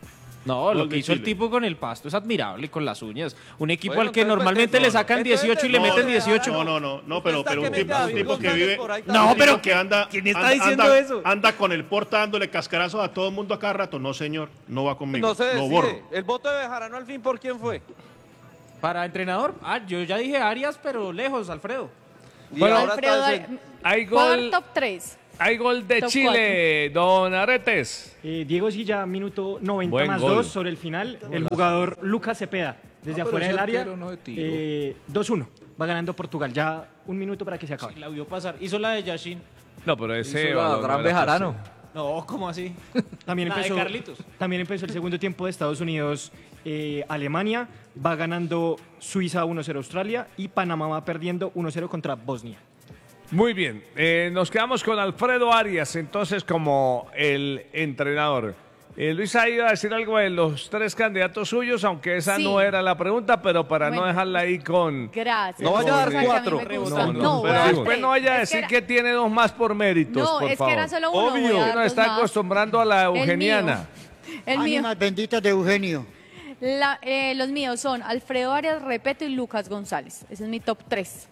No, lo Gol que de hizo el Chile. tipo con el Pasto es admirable, con las uñas. Un equipo Bueno, al que entonces, normalmente no, le no, sacan entonces, dieciocho y le no, meten no, dieciocho. No, no, no, no, pero, Está pero un que tipo, mete a un David tipo que González vive. por ahí un también. No, tipo pero que anda. ¿quién está anda- diciendo anda- eso? Anda con el porta dándole cascarazos a todo el mundo a cada rato. No, señor, no va conmigo. No se Lo borro. decide. El voto de Bejarano al fin, ¿por quién fue? Para entrenador, ah, yo ya dije Arias, pero lejos, Alfredo. Y Bueno, ahora Alfredo, está Ari- ese- Hay ¿puedo dar gol, top tres? hay gol de Top Chile, don Aretes. Eh, Diego Silla, minuto noventa Buen más gol. dos sobre el final. El jugador Lucas Cepeda, desde Ah, pero afuera ese del área. arquero no de tiro. eh, dos uno. Va ganando Portugal. Ya un minuto para que se acabe. La vio pasar. Hizo la de Yashin. No, pero ese... Hizo la balón no gran era Bejarano. No, ¿cómo así? También La de empezó, Carlitos. también empezó el segundo tiempo de Estados Unidos, eh, Alemania. Va ganando Suiza uno cero Australia y Panamá va perdiendo uno cero contra Bosnia. Muy bien, eh, nos quedamos con Alfredo Arias entonces como el entrenador. Eh, Luisa iba a decir algo de los tres candidatos suyos, aunque esa Sí. no era la pregunta, pero para no Bueno. dejarla ahí con... Gracias. No vaya a dar O sea, que mí cuatro. me gusta. No, no, No, voy a pero dar después tres. no vaya a Es que decir era- que tiene dos más por méritos, No, por es favor. que era solo uno. voy a Obvio. dar Uno dos está más. acostumbrando a la El mío. eugeniana. El mío. Ánimas benditas de Eugenio. La- eh, los míos son Alfredo Arias Repeto y Lucas González. Ese es mi top tres.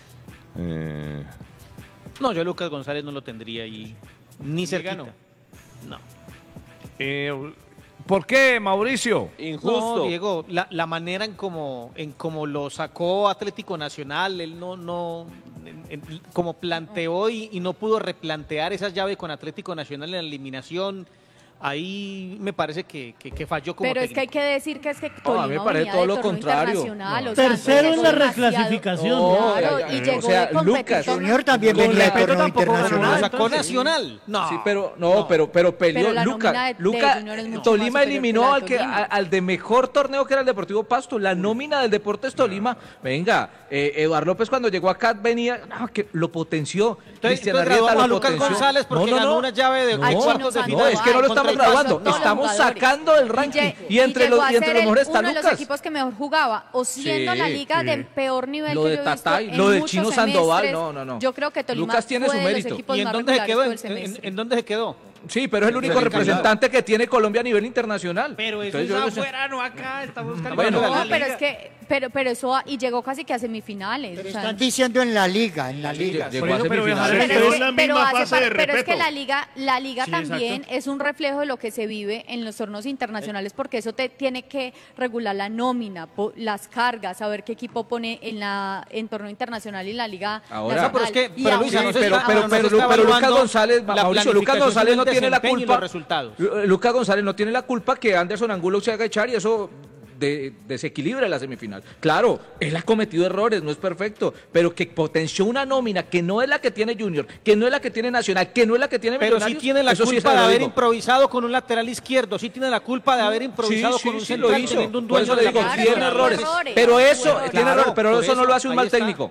Eh, No, yo a Lucas González no lo tendría ahí ni cerquita. ganó. No. eh, ¿Por qué, Mauricio? Injusto. No, Diego, la, la manera en como, en como lo sacó Atlético Nacional, él no, no, en- en- como planteó y, y no pudo replantear esa llave con Atlético Nacional en la eliminación, ahí me parece que, que- que falló como Pero es que hay técnico. que decir que es que No, a Tolima mí me parece venía todo de lo torneo contrario. internacional, No. o sea, Tercero en la demasiado- reclasificación. No, Claro, ya, y ya, llegó o sea, de competir Lucas, con- Junior también Con venía de respeto torneo tampoco ganó internacional. nada, Lo sacó Nacional. No. Sí, pero no, pero pero peleó Pero la Luca. nómina de- de Luca Junior es mucho Tolima más superior eliminó que la de al que Tolima. a- al de mejor torneo que era el Deportivo Pasto, la nómina del Deportes Tolima. Venga, eh, Eduardo López cuando llegó acá venía no, que lo potenció. Entonces, Cristian entonces Arrieta graduamos a lo Lucas potenció. González porque ganó una llave de no, cuartos de no, final es que no lo contra estamos el graduando, Pasto. No, estamos jugadores. sacando el ranking lle- y entre llegó los a y entre ser los el- mejores está uno de los Lucas. equipos que mejor jugaba, o siendo Sí, la liga sí. de peor nivel Lo que de yo he visto Tatay, en lo del muchos Chino Sandoval, semestres. no, no, no. Yo creo que Tolima Lucas tiene fue su de los mérito. equipos ¿Y en más dónde se regulares quedó? todo ¿En, el semestre. en- en dónde se quedó? Sí, pero es el único Sí, representante que tiene Colombia a nivel internacional. Pero eso Entonces, es yo no sé- afuera, no acá. Estamos Bueno. calificando No, la pero liga. es que, pero, pero eso, a- y llegó casi que a semifinales. Pero o sea, están diciendo en la liga, en la liga. Llegó Por a eso, pero semifinales. Bejarano Pero quedó es, en la que, pero misma hace fase par- de pero es que Repeto. la liga, la liga Sí, también exacto. es un reflejo de lo que se vive en los torneos internacionales, porque eso te tiene que regular la nómina, po- las cargas, saber qué equipo pone en la en torneo internacional y en la liga Ahora. nacional. Pero es que- Y pero aún Luisa, Sí, no se pero, está- pero, no se pero, está pero Lucas evaluando González, la Mauricio, Lucas planificación González no del tiene la desempeño y culpa. los resultados. Lu- Lucas González no tiene la culpa que Anderson Angulo se haga echar y eso de, desequilibra la semifinal. Claro, él ha cometido errores, no es perfecto, pero que potenció una nómina que no es la que tiene Junior, que no es la que tiene Nacional, que no es la que tiene Pero sí Millonarios. tiene la eso sí culpa se de lo haber digo. improvisado con un lateral izquierdo, sí tiene la culpa de haber improvisado Sí, con sí, un sí lo central hizo. teniendo un Por dueño eso de le la digo, Claro, tiene tuvo errores. errores, Pero tuvo eso, errores. tiene Claro, errores, pero por eso no eso, lo hace un ahí mal está. técnico.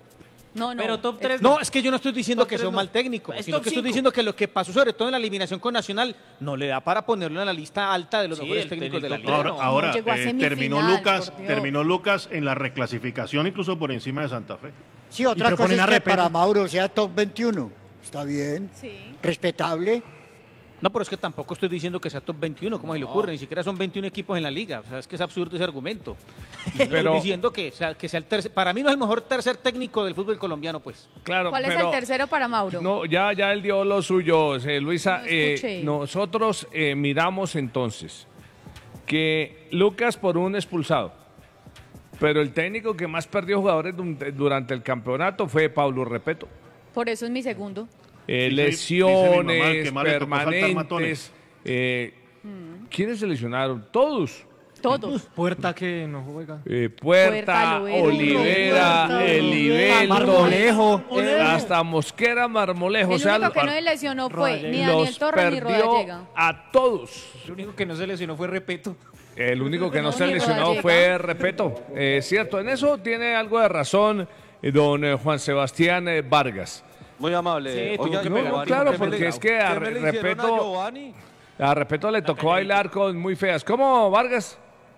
No, no. Pero top es- tres. No, es que yo no estoy diciendo Top que tres sea un no. mal técnico, Es sino top que estoy cinco. diciendo que lo que pasó sobre todo en la eliminación con Nacional no le da para ponerlo en la lista alta de los Sí, mejores el técnicos de la técnico. liga. Ahora, ahora, llegó a eh, semifinal, terminó Lucas, por Dios. terminó Lucas en la reclasificación incluso por encima de Santa Fe. Sí, otra Y cosa proponen es a que Repeto. para Mauro sea top veintiuno. Está bien, Sí. respetable. No, pero es que tampoco estoy diciendo que sea top veintiuno, ¿cómo se le ocurre? Ni siquiera son veintiún equipos en la liga. O sea, es que es absurdo ese argumento. Pero- Estoy diciendo que sea, que sea el tercer... Para mí no es el mejor tercer técnico del fútbol colombiano, pues. Claro, ¿Cuál es pero- el tercero para Mauro? No, ya, ya él dio lo suyo, eh, Luisa. No eh, escuché. nosotros eh, miramos entonces que Lucas por un expulsado, pero el técnico que más perdió jugadores dun- durante el campeonato fue Pablo Repeto. Por eso es mi segundo. Eh, Dice mi- dice mi mamá lesiones que más le tocó saltar permanentes. matones. eh, ¿Quiénes se lesionaron? Todos. Todos. Puerta que no juega. Eh, Puerta, Puerta, Lovero, Olivera, Puerta, Elivelto, Marmolejo. eh, hasta Mosquera, Marmolejo. El o sea, único que lo- no se lesionó fue ni los Daniel Torres ni perdió Rodallega. a todos. El único que no se lesionó fue Repeto. El único que no No, se ni lesionó Rodallega. fue Repeto. Eh, cierto, en eso tiene algo de razón eh, don eh, Juan Sebastián eh, Vargas. Muy amable. Sí, tuvo Oiga, que no, pegar. no, Claro, ¿qué me porque le- es que a qué me le hicieron Repeto- a Giovanni? A Repeto le tocó bailar con muy feas. ¿Cómo, Vargas?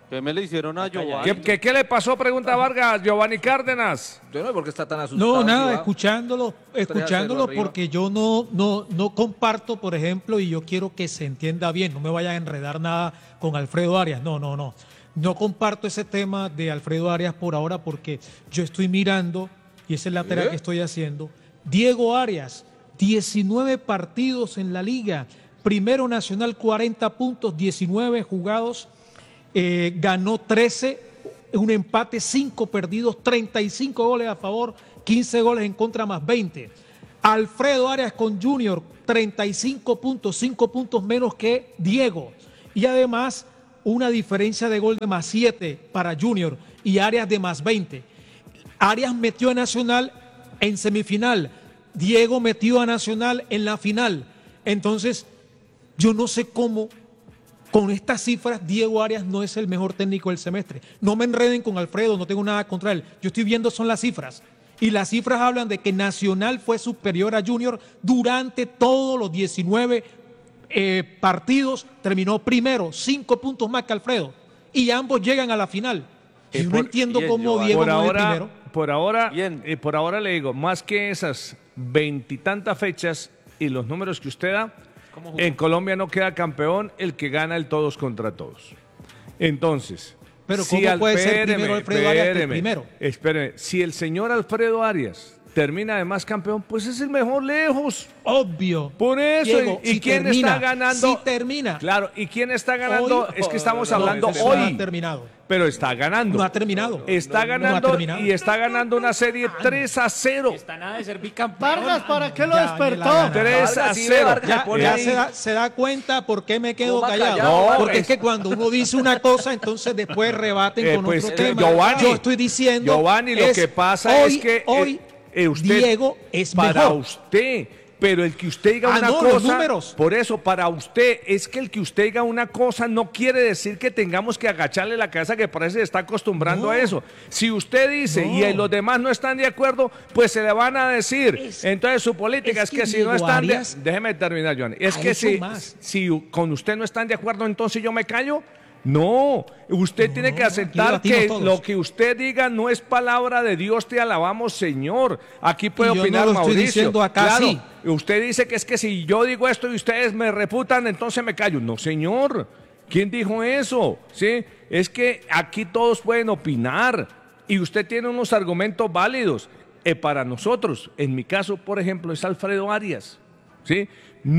¿Qué me le hicieron a Giovanni? ¿Qué, qué, qué le pasó? Pregunta Vargas, Giovanni Cárdenas. Yo no sé por qué está tan asustado. No, nada, Joao. escuchándolo, escuchándolo arriba. porque yo no, no, no comparto, por ejemplo, y yo quiero que se entienda bien, no me vaya a enredar nada con Alfredo Arias, no, no, no. No comparto ese tema de Alfredo Arias por ahora porque yo estoy mirando, y esa es la tarea ¿Eh? que estoy haciendo, Diego Arias, diecinueve partidos en la liga, primero nacional cuarenta puntos, diecinueve jugados, eh, ganó trece, un empate, cinco perdidos, treinta y cinco goles a favor, quince goles en contra más veinte. Alfredo Arias con Junior, treinta y cinco puntos, cinco puntos menos que Diego. Y además una diferencia de gol de más siete para Junior y Arias de más veinte. Arias metió a Nacional en semifinal, Diego metió a Nacional en la final. Entonces, yo no sé cómo, con estas cifras, Diego Arias no es el mejor técnico del semestre. No me enreden con Alfredo, no tengo nada contra él. Yo estoy viendo son las cifras. Y las cifras hablan de que Nacional fue superior a Junior durante todos los diecinueve eh, partidos. Terminó primero, cinco puntos más que Alfredo. Y ambos llegan a la final. Eh, Yo por- no entiendo bien, cómo Giovanni. Diego por no es el ahora, primero. por ahora, eh, por ahora le digo, más que esas veintitantas fechas y los números que usted da, en Colombia no queda campeón el que gana el todos contra todos. Entonces, Pero si ¿cómo puede ser espéreme, primero Alfredo Arias que el espéreme, primero? espéreme, si el señor Alfredo Arias termina además campeón, pues es el mejor lejos. Obvio. Por eso, Diego, ¿y, y si quién termina, está ganando? si termina. Claro, ¿y quién está ganando? Hoy- es que estamos No, hablando ese no hoy. ha terminado. Pero está ganando. No ha terminado. Está No, no ha ganando terminado. y está ganando una serie tres a cero. Está nada de ser bicampeón. Vargas, ¿para qué lo Ya, despertó? ni la gana. tres a cero. Ya, ya se, da, se da cuenta por qué me quedo Coma callado. callado, No, Vargas. porque es que cuando uno dice una cosa, entonces después rebaten Eh, con pues, otro eh, tema. Giovanni, Yo estoy diciendo. Giovanni, lo es, que pasa hoy, es que eh, hoy eh, usted, Diego es para mejor. usted, pero el que usted diga Ah, una no, los cosa, números. por eso, para usted, es que el que usted diga una cosa no quiere decir que tengamos que agacharle la cabeza, que parece que se está acostumbrando No. a eso. Si usted dice No. y los demás no están de acuerdo, pues se le van a decir. Es- Entonces su política es, es que, que si no Diego están de, Arias déjeme terminar, Johnny. Es ha que hecho si, más. si con usted no están de acuerdo, entonces yo me callo. No, usted No, tiene que aquí aceptar debatimos que todos. lo que usted diga no es palabra de Dios, te alabamos, Señor. Aquí puede Y yo no opinar lo estoy Mauricio. diciendo acá, claro, sí. usted dice que es que si yo digo esto y ustedes me reputan, entonces me callo. No, señor. ¿Quién dijo eso? ¿Sí? Es que aquí todos pueden opinar y usted tiene unos argumentos válidos. Eh, para nosotros, en mi caso, por ejemplo, es Alfredo Arias. ¿Sí?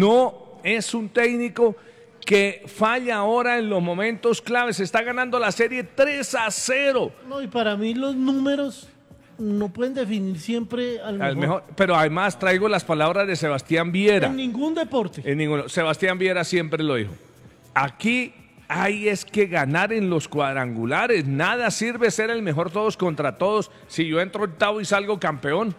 No es un técnico que falla ahora en los momentos claves. Está ganando la serie tres a cero. No, y para mí los números no pueden definir siempre al mejor. Al mejor, pero además traigo las palabras de Sebastián Viera. En ningún deporte. En ninguno. Sebastián Viera siempre lo dijo. Aquí hay es que ganar en los cuadrangulares. Nada sirve ser el mejor todos contra todos si yo entro octavo y salgo campeón.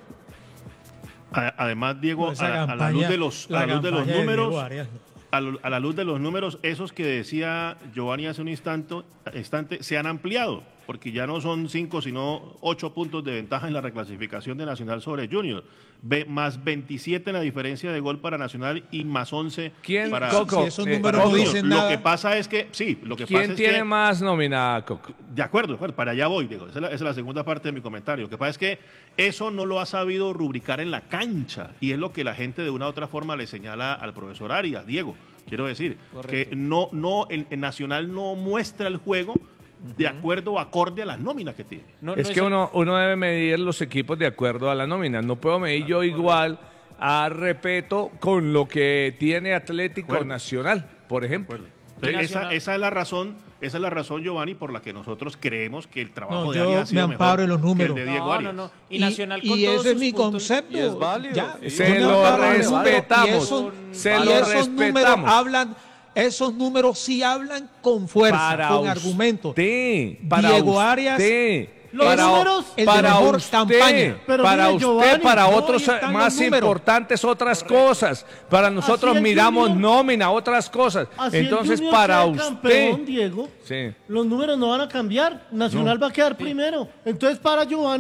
A- Además, Diego, No, esa a, a la campaña- luz de los, a la la luz de los campaña de números, Diego Arias, no. a, lo- a la luz de los números, esos que decía Giovanni hace un instante, instante se han ampliado, porque ya no son cinco, sino ocho puntos de ventaja en la reclasificación de Nacional sobre Junior. Ve, más veintisiete en la diferencia de gol para Nacional y más once ¿Quién, para Coco? Si esos Eh, números Coco, no dicen Lo nada. que pasa es que, sí, lo que pasa ¿Quién es tiene que... más nómina, Coco? De acuerdo, de acuerdo, para allá voy, Diego. Esa es, la, esa es la segunda parte de mi comentario. Lo que pasa es que eso no lo ha sabido rubricar en la cancha y es lo que la gente de una u otra forma le señala al profesor Arias, Diego. Quiero decir, que no, no, el, el Nacional no muestra el juego de acuerdo o acorde a las nóminas que tiene. No, es no que uno, uno debe medir los equipos de acuerdo a la nómina. No puedo medir yo igual a Repeto con lo que tiene Atlético Acuerdo. Nacional, por ejemplo. Entonces, esa, Nacional. esa es la razón, esa es la razón, Giovanni, por la que nosotros creemos que el trabajo No, de yo Arias ha me sido amparo mejor en los números. que el de Diego No, Arias. no, no. Y, Y, Nacional con y todos ese es sus mi puntos- concepto. Y es válido, Ya, sí. Se yo me lo amparo en los números, respetamos, y eso- se y lo esos números respetamos. hablan, esos números sí hablan con fuerza, Para con usted, argumentos. para Diego usted, Arias, Los para, números, el de para mejor usted, campaña. Pero para mire, usted, Giovanni, para no, otros ahí están más los números. importantes otras cosas. Para nosotros Así el miramos Junior- nómina, otras cosas. Así el Entonces, Junior para sea usted, campeón, Diego, sí. los números no van a cambiar. Nacional va a quedar primero. Entonces, para Giovanni,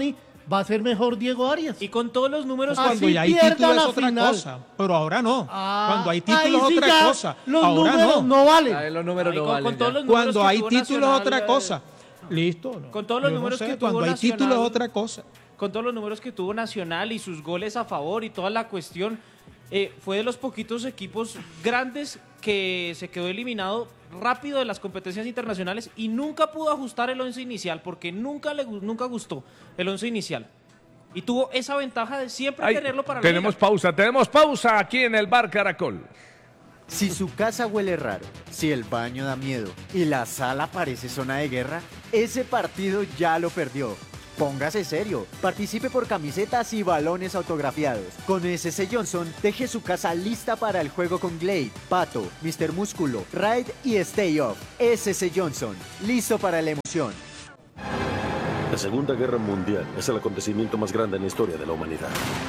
va a ser mejor Diego Arias. Y con todos los números Así Cuando ya hay pierda título es la otra final. cosa, pero ahora no. Ah, Cuando hay ahí título es sí otra ya cosa, los ahora números no. no valen. Ahí los números Ahí no con- valen con ya. todos los números Cuando que hay tuvo título es Nacional, otra eh, cosa. Listo. no. Con todos los Yo no números sé, que Cuando tuvo hay título es Nacional. otra cosa. con todos los números que tuvo Nacional y sus goles a favor y toda la cuestión, eh, fue de los poquitos equipos grandes que se quedó eliminado rápido de las competencias internacionales y nunca pudo ajustar el once inicial porque nunca le gu- nunca gustó el once inicial. Y tuvo esa ventaja de siempre Ay, tenerlo para la tenemos liga. pausa, tenemos pausa aquí en el Bar Caracol. Si su casa huele raro, si el baño da miedo y la sala parece zona de guerra, ese partido ya lo perdió. Póngase serio, participe por camisetas y balones autografiados. Con S S Johnson, deje su casa lista para el juego con Glade, Pato, mister Músculo, Raid y Stay Off. S S Johnson, listo para la emoción. La Segunda Guerra Mundial es el acontecimiento más grande en la historia de la humanidad.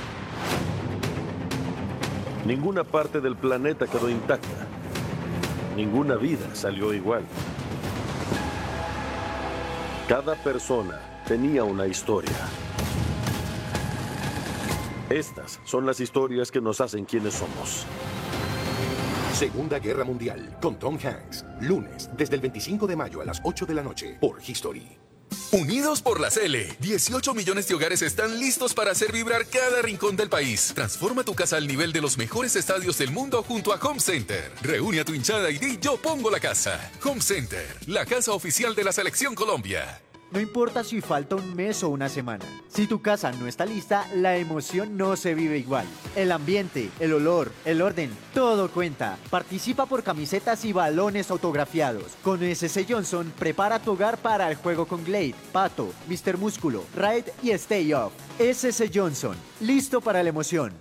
Ninguna parte del planeta quedó intacta. Ninguna vida salió igual. Cada persona tenía una historia. Estas son las historias que nos hacen quienes somos. Segunda Guerra Mundial con Tom Hanks. Lunes, desde el veinticinco de mayo a las ocho de la noche por History. Unidos por la Cele, dieciocho millones de hogares están listos para hacer vibrar cada rincón del país. Transforma tu casa al nivel de los mejores estadios del mundo junto a Home Center. Reúne a tu hinchada y di yo pongo la casa. Home Center, la casa oficial de la Selección Colombia. No importa si falta un mes o una semana. Si tu casa no está lista, la emoción no se vive igual. El ambiente, el olor, el orden, todo cuenta. Participa por camisetas y balones autografiados. Con S S Johnson, prepara tu hogar para el juego con Glade, Pato, mister Músculo, Raid y Stay Off. S S Johnson, listo para la emoción.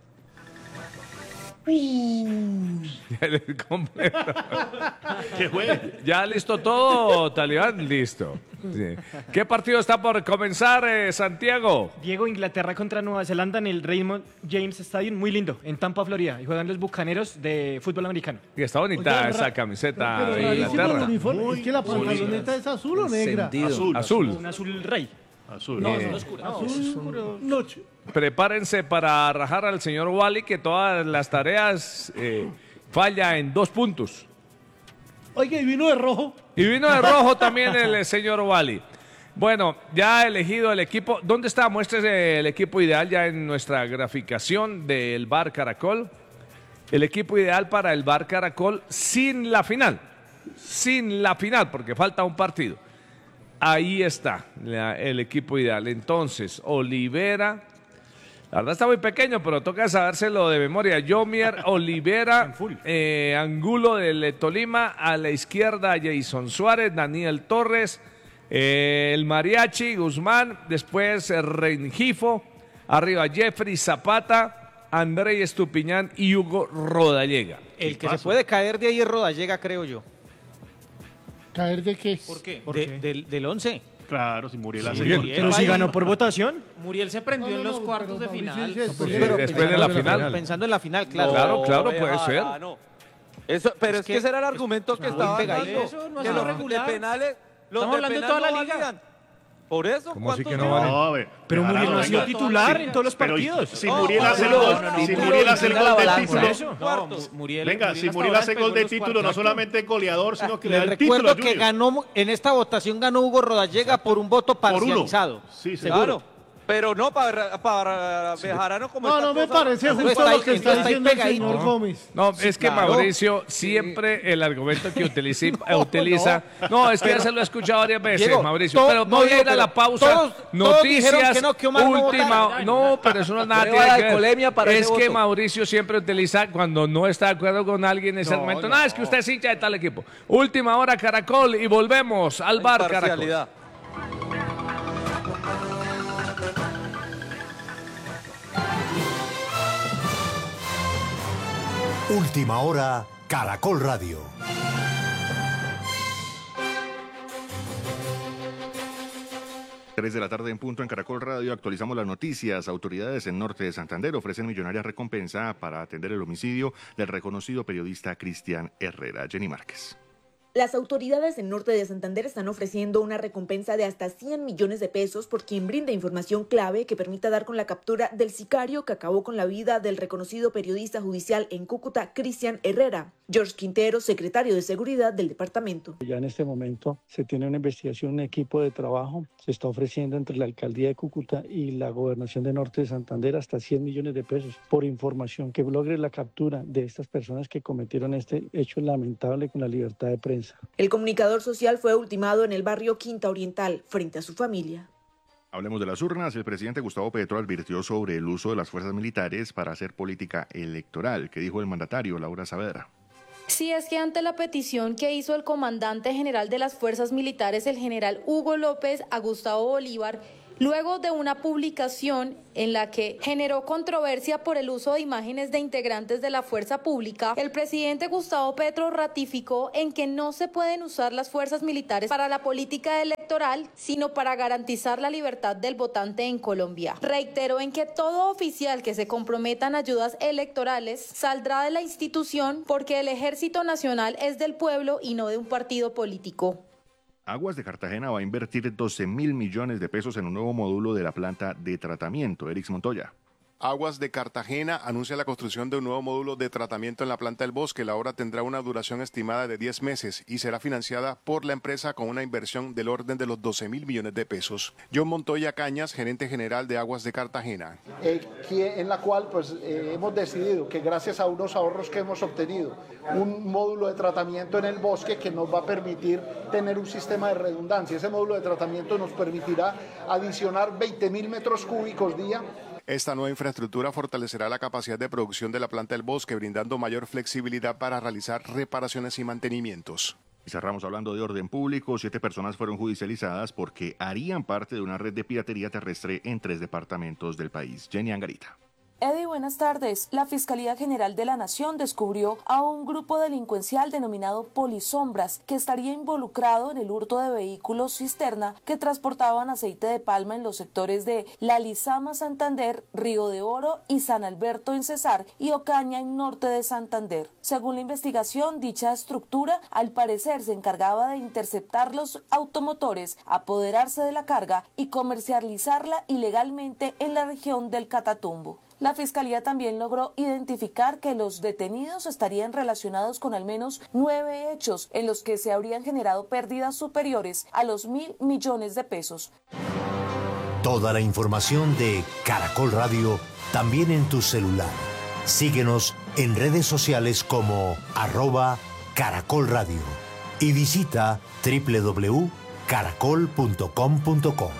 Ya le completo. ¿Qué fue? ¿Ya listo todo, Talibán? Listo. Sí. ¿Qué partido está por comenzar, eh, Santiago? Diego, Inglaterra contra Nueva Zelanda en el Raymond James Stadium, muy lindo, en Tampa, Florida. Y juegan los Bucaneros de fútbol americano. Y está bonita Oye, esa ra- camiseta Pero de rarísimo el Inglaterra. uniforme. Es que la pantaloneta es azul o negra. Azul. Azul. Un azul rey. Azul. No, Eh, no, oscura. Azul noche. Prepárense para rajar al señor Wally, que todas las tareas eh, falla en dos puntos. Oiga, y vino de rojo. Y vino de rojo también el eh, señor Wally. Bueno, ya ha elegido el equipo. ¿Dónde está? Muéstrese el equipo ideal ya en nuestra graficación del Bar Caracol. El equipo ideal para el Bar Caracol sin la final. Sin la final, porque falta un partido. Ahí está la- el equipo ideal. Entonces, Olivera. La verdad está muy pequeño, pero toca sabérselo de memoria. Yomier, Olivera, eh, Angulo del Tolima, a la izquierda Jason Suárez, Daniel Torres, eh, el Mariachi, Guzmán, después eh, Rengifo, arriba Jeffrey Zapata, André Estupiñán y Hugo Rodallega. El que se puede caer de ahí es Rodallega, creo yo. ¿Caer de qué? ¿Por qué? ¿Por De- qué? Del, del once. Claro, si Muriel hace Muriel. gol. Pero si ganó por votación. Muriel se prendió No, no, en los no, cuartos de pero Mauricio final. dice eso. Pues, Pero después de la pensando- final. Pensando en la final, claro. Claro, claro, No, puede ser. no. Eso, pero Es es, que, que ese era el argumento que muy estaba pegadito. dando. Eso no que es los regular. de penales, los Estamos de hablando de penal toda la no liga. valían. Por eso, ¿Cómo así ¿cuántos que no llevan? vale? No, a ver, Pero Bejarano, Muriel no ha sido venga. titular en todos los Pero partidos. si No, Muriel hace el no, gol, no, no, si título Muriel hace el inclina la gol de balanza. título, Eso, no, Cuartos. Muriel, venga, Muriel si hasta Muriel ahora hace el pegó gol de los título, no cuartos. solamente es goleador, sino que le da Les el título. recuerdo que Junior. ganó, en esta votación ganó Hugo Rodallega por un voto Por uno. parcializado. Sí, seguro. Claro. Pero no para, para Bejarano como No, está no me cosa, parece Entonces justo está lo ahí- que está entonces está ahí diciendo el pegadito. señor Gómez. No, es que claro. Mauricio siempre el argumento que utiliza, utiliza no, es que ya se lo he escuchado varias veces, Diego, Mauricio, to- pero no, voy a Diego, ir a la pero pausa, todos- todos noticias, dijeron que no, que Omar no última, votara. no, pero eso no nada Prueba tiene de que ver. alcoholemia para Es ese que voto. Mauricio siempre utiliza cuando no está de acuerdo con alguien ese No, argumento, no. no, es que usted es hincha de tal equipo. Última hora Caracol y volvemos al bar Caracol. imparcialidad. Última hora, Caracol Radio. tres de la tarde en punto en Caracol Radio. Actualizamos las noticias. Autoridades en Norte de Santander ofrecen millonaria recompensa para atender el homicidio del reconocido periodista Cristian Herrera. Jenny Márquez. Las autoridades del norte de Santander están ofreciendo una recompensa de hasta cien millones de pesos por quien brinde información clave que permita dar con la captura del sicario que acabó con la vida del reconocido periodista judicial en Cúcuta, Cristian Herrera. George Quintero, secretario de Seguridad del departamento. Ya en este momento se tiene una investigación, un equipo de trabajo. Se está ofreciendo entre la alcaldía de Cúcuta y la gobernación de norte de Santander hasta cien millones de pesos por información que logre la captura de estas personas que cometieron este hecho lamentable con la libertad de prensa. El comunicador social fue ultimado en el barrio Quinta Oriental frente a su familia. Hablemos de las urnas. El presidente Gustavo Petro advirtió sobre el uso de las fuerzas militares para hacer política electoral. ¿Qué dijo el mandatario? Laura Saavedra. Sí, es que ante la petición que hizo el comandante general de las fuerzas militares, el general Hugo López, a Gustavo Bolívar, luego de una publicación en la que generó controversia por el uso de imágenes de integrantes de la fuerza pública, el presidente Gustavo Petro ratificó en que no se pueden usar las fuerzas militares para la política electoral, sino para garantizar la libertad del votante en Colombia. Reiteró en que todo oficial que se comprometa en ayudas electorales saldrá de la institución porque el Ejército Nacional es del pueblo y no de un partido político. Aguas de Cartagena va a invertir doce mil millones de pesos en un nuevo módulo de la planta de tratamiento. Erix Montoya. Aguas de Cartagena anuncia la construcción de un nuevo módulo de tratamiento en la planta del Bosque. La obra tendrá una duración estimada de diez meses y será financiada por la empresa con una inversión del orden de los doce mil millones de pesos. John Montoya Cañas, gerente general de Aguas de Cartagena. Eh, en la cual pues, eh, hemos decidido que gracias a unos ahorros que hemos obtenido, un módulo de tratamiento en el bosque que nos va a permitir tener un sistema de redundancia. Ese módulo de tratamiento nos permitirá adicionar veinte mil metros cúbicos día. Esta nueva infraestructura fortalecerá la capacidad de producción de la planta del Bosque, brindando mayor flexibilidad para realizar reparaciones y mantenimientos. Y cerramos hablando de orden público. Siete personas fueron judicializadas porque harían parte de una red de piratería terrestre en tres departamentos del país. Jenny Angarita. Eddie, buenas tardes. La Fiscalía General de la Nación descubrió a un grupo delincuencial denominado Polisombras que estaría involucrado en el hurto de vehículos cisterna que transportaban aceite de palma en los sectores de La Lizama, Santander, Río de Oro y San Alberto en Cesar y Ocaña en norte de Santander. Según la investigación, dicha estructura al parecer se encargaba de interceptar los automotores, apoderarse de la carga y comercializarla ilegalmente en la región del Catatumbo. La Fiscalía también logró identificar que los detenidos estarían relacionados con al menos nueve hechos en los que se habrían generado pérdidas superiores a los mil millones de pesos. Toda la información de Caracol Radio también en tu celular. Síguenos en redes sociales como arroba Caracol Radio y visita doble u doble u doble u punto caracol punto com punto co.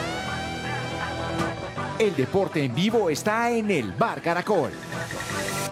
El deporte en vivo está en el Bar Caracol.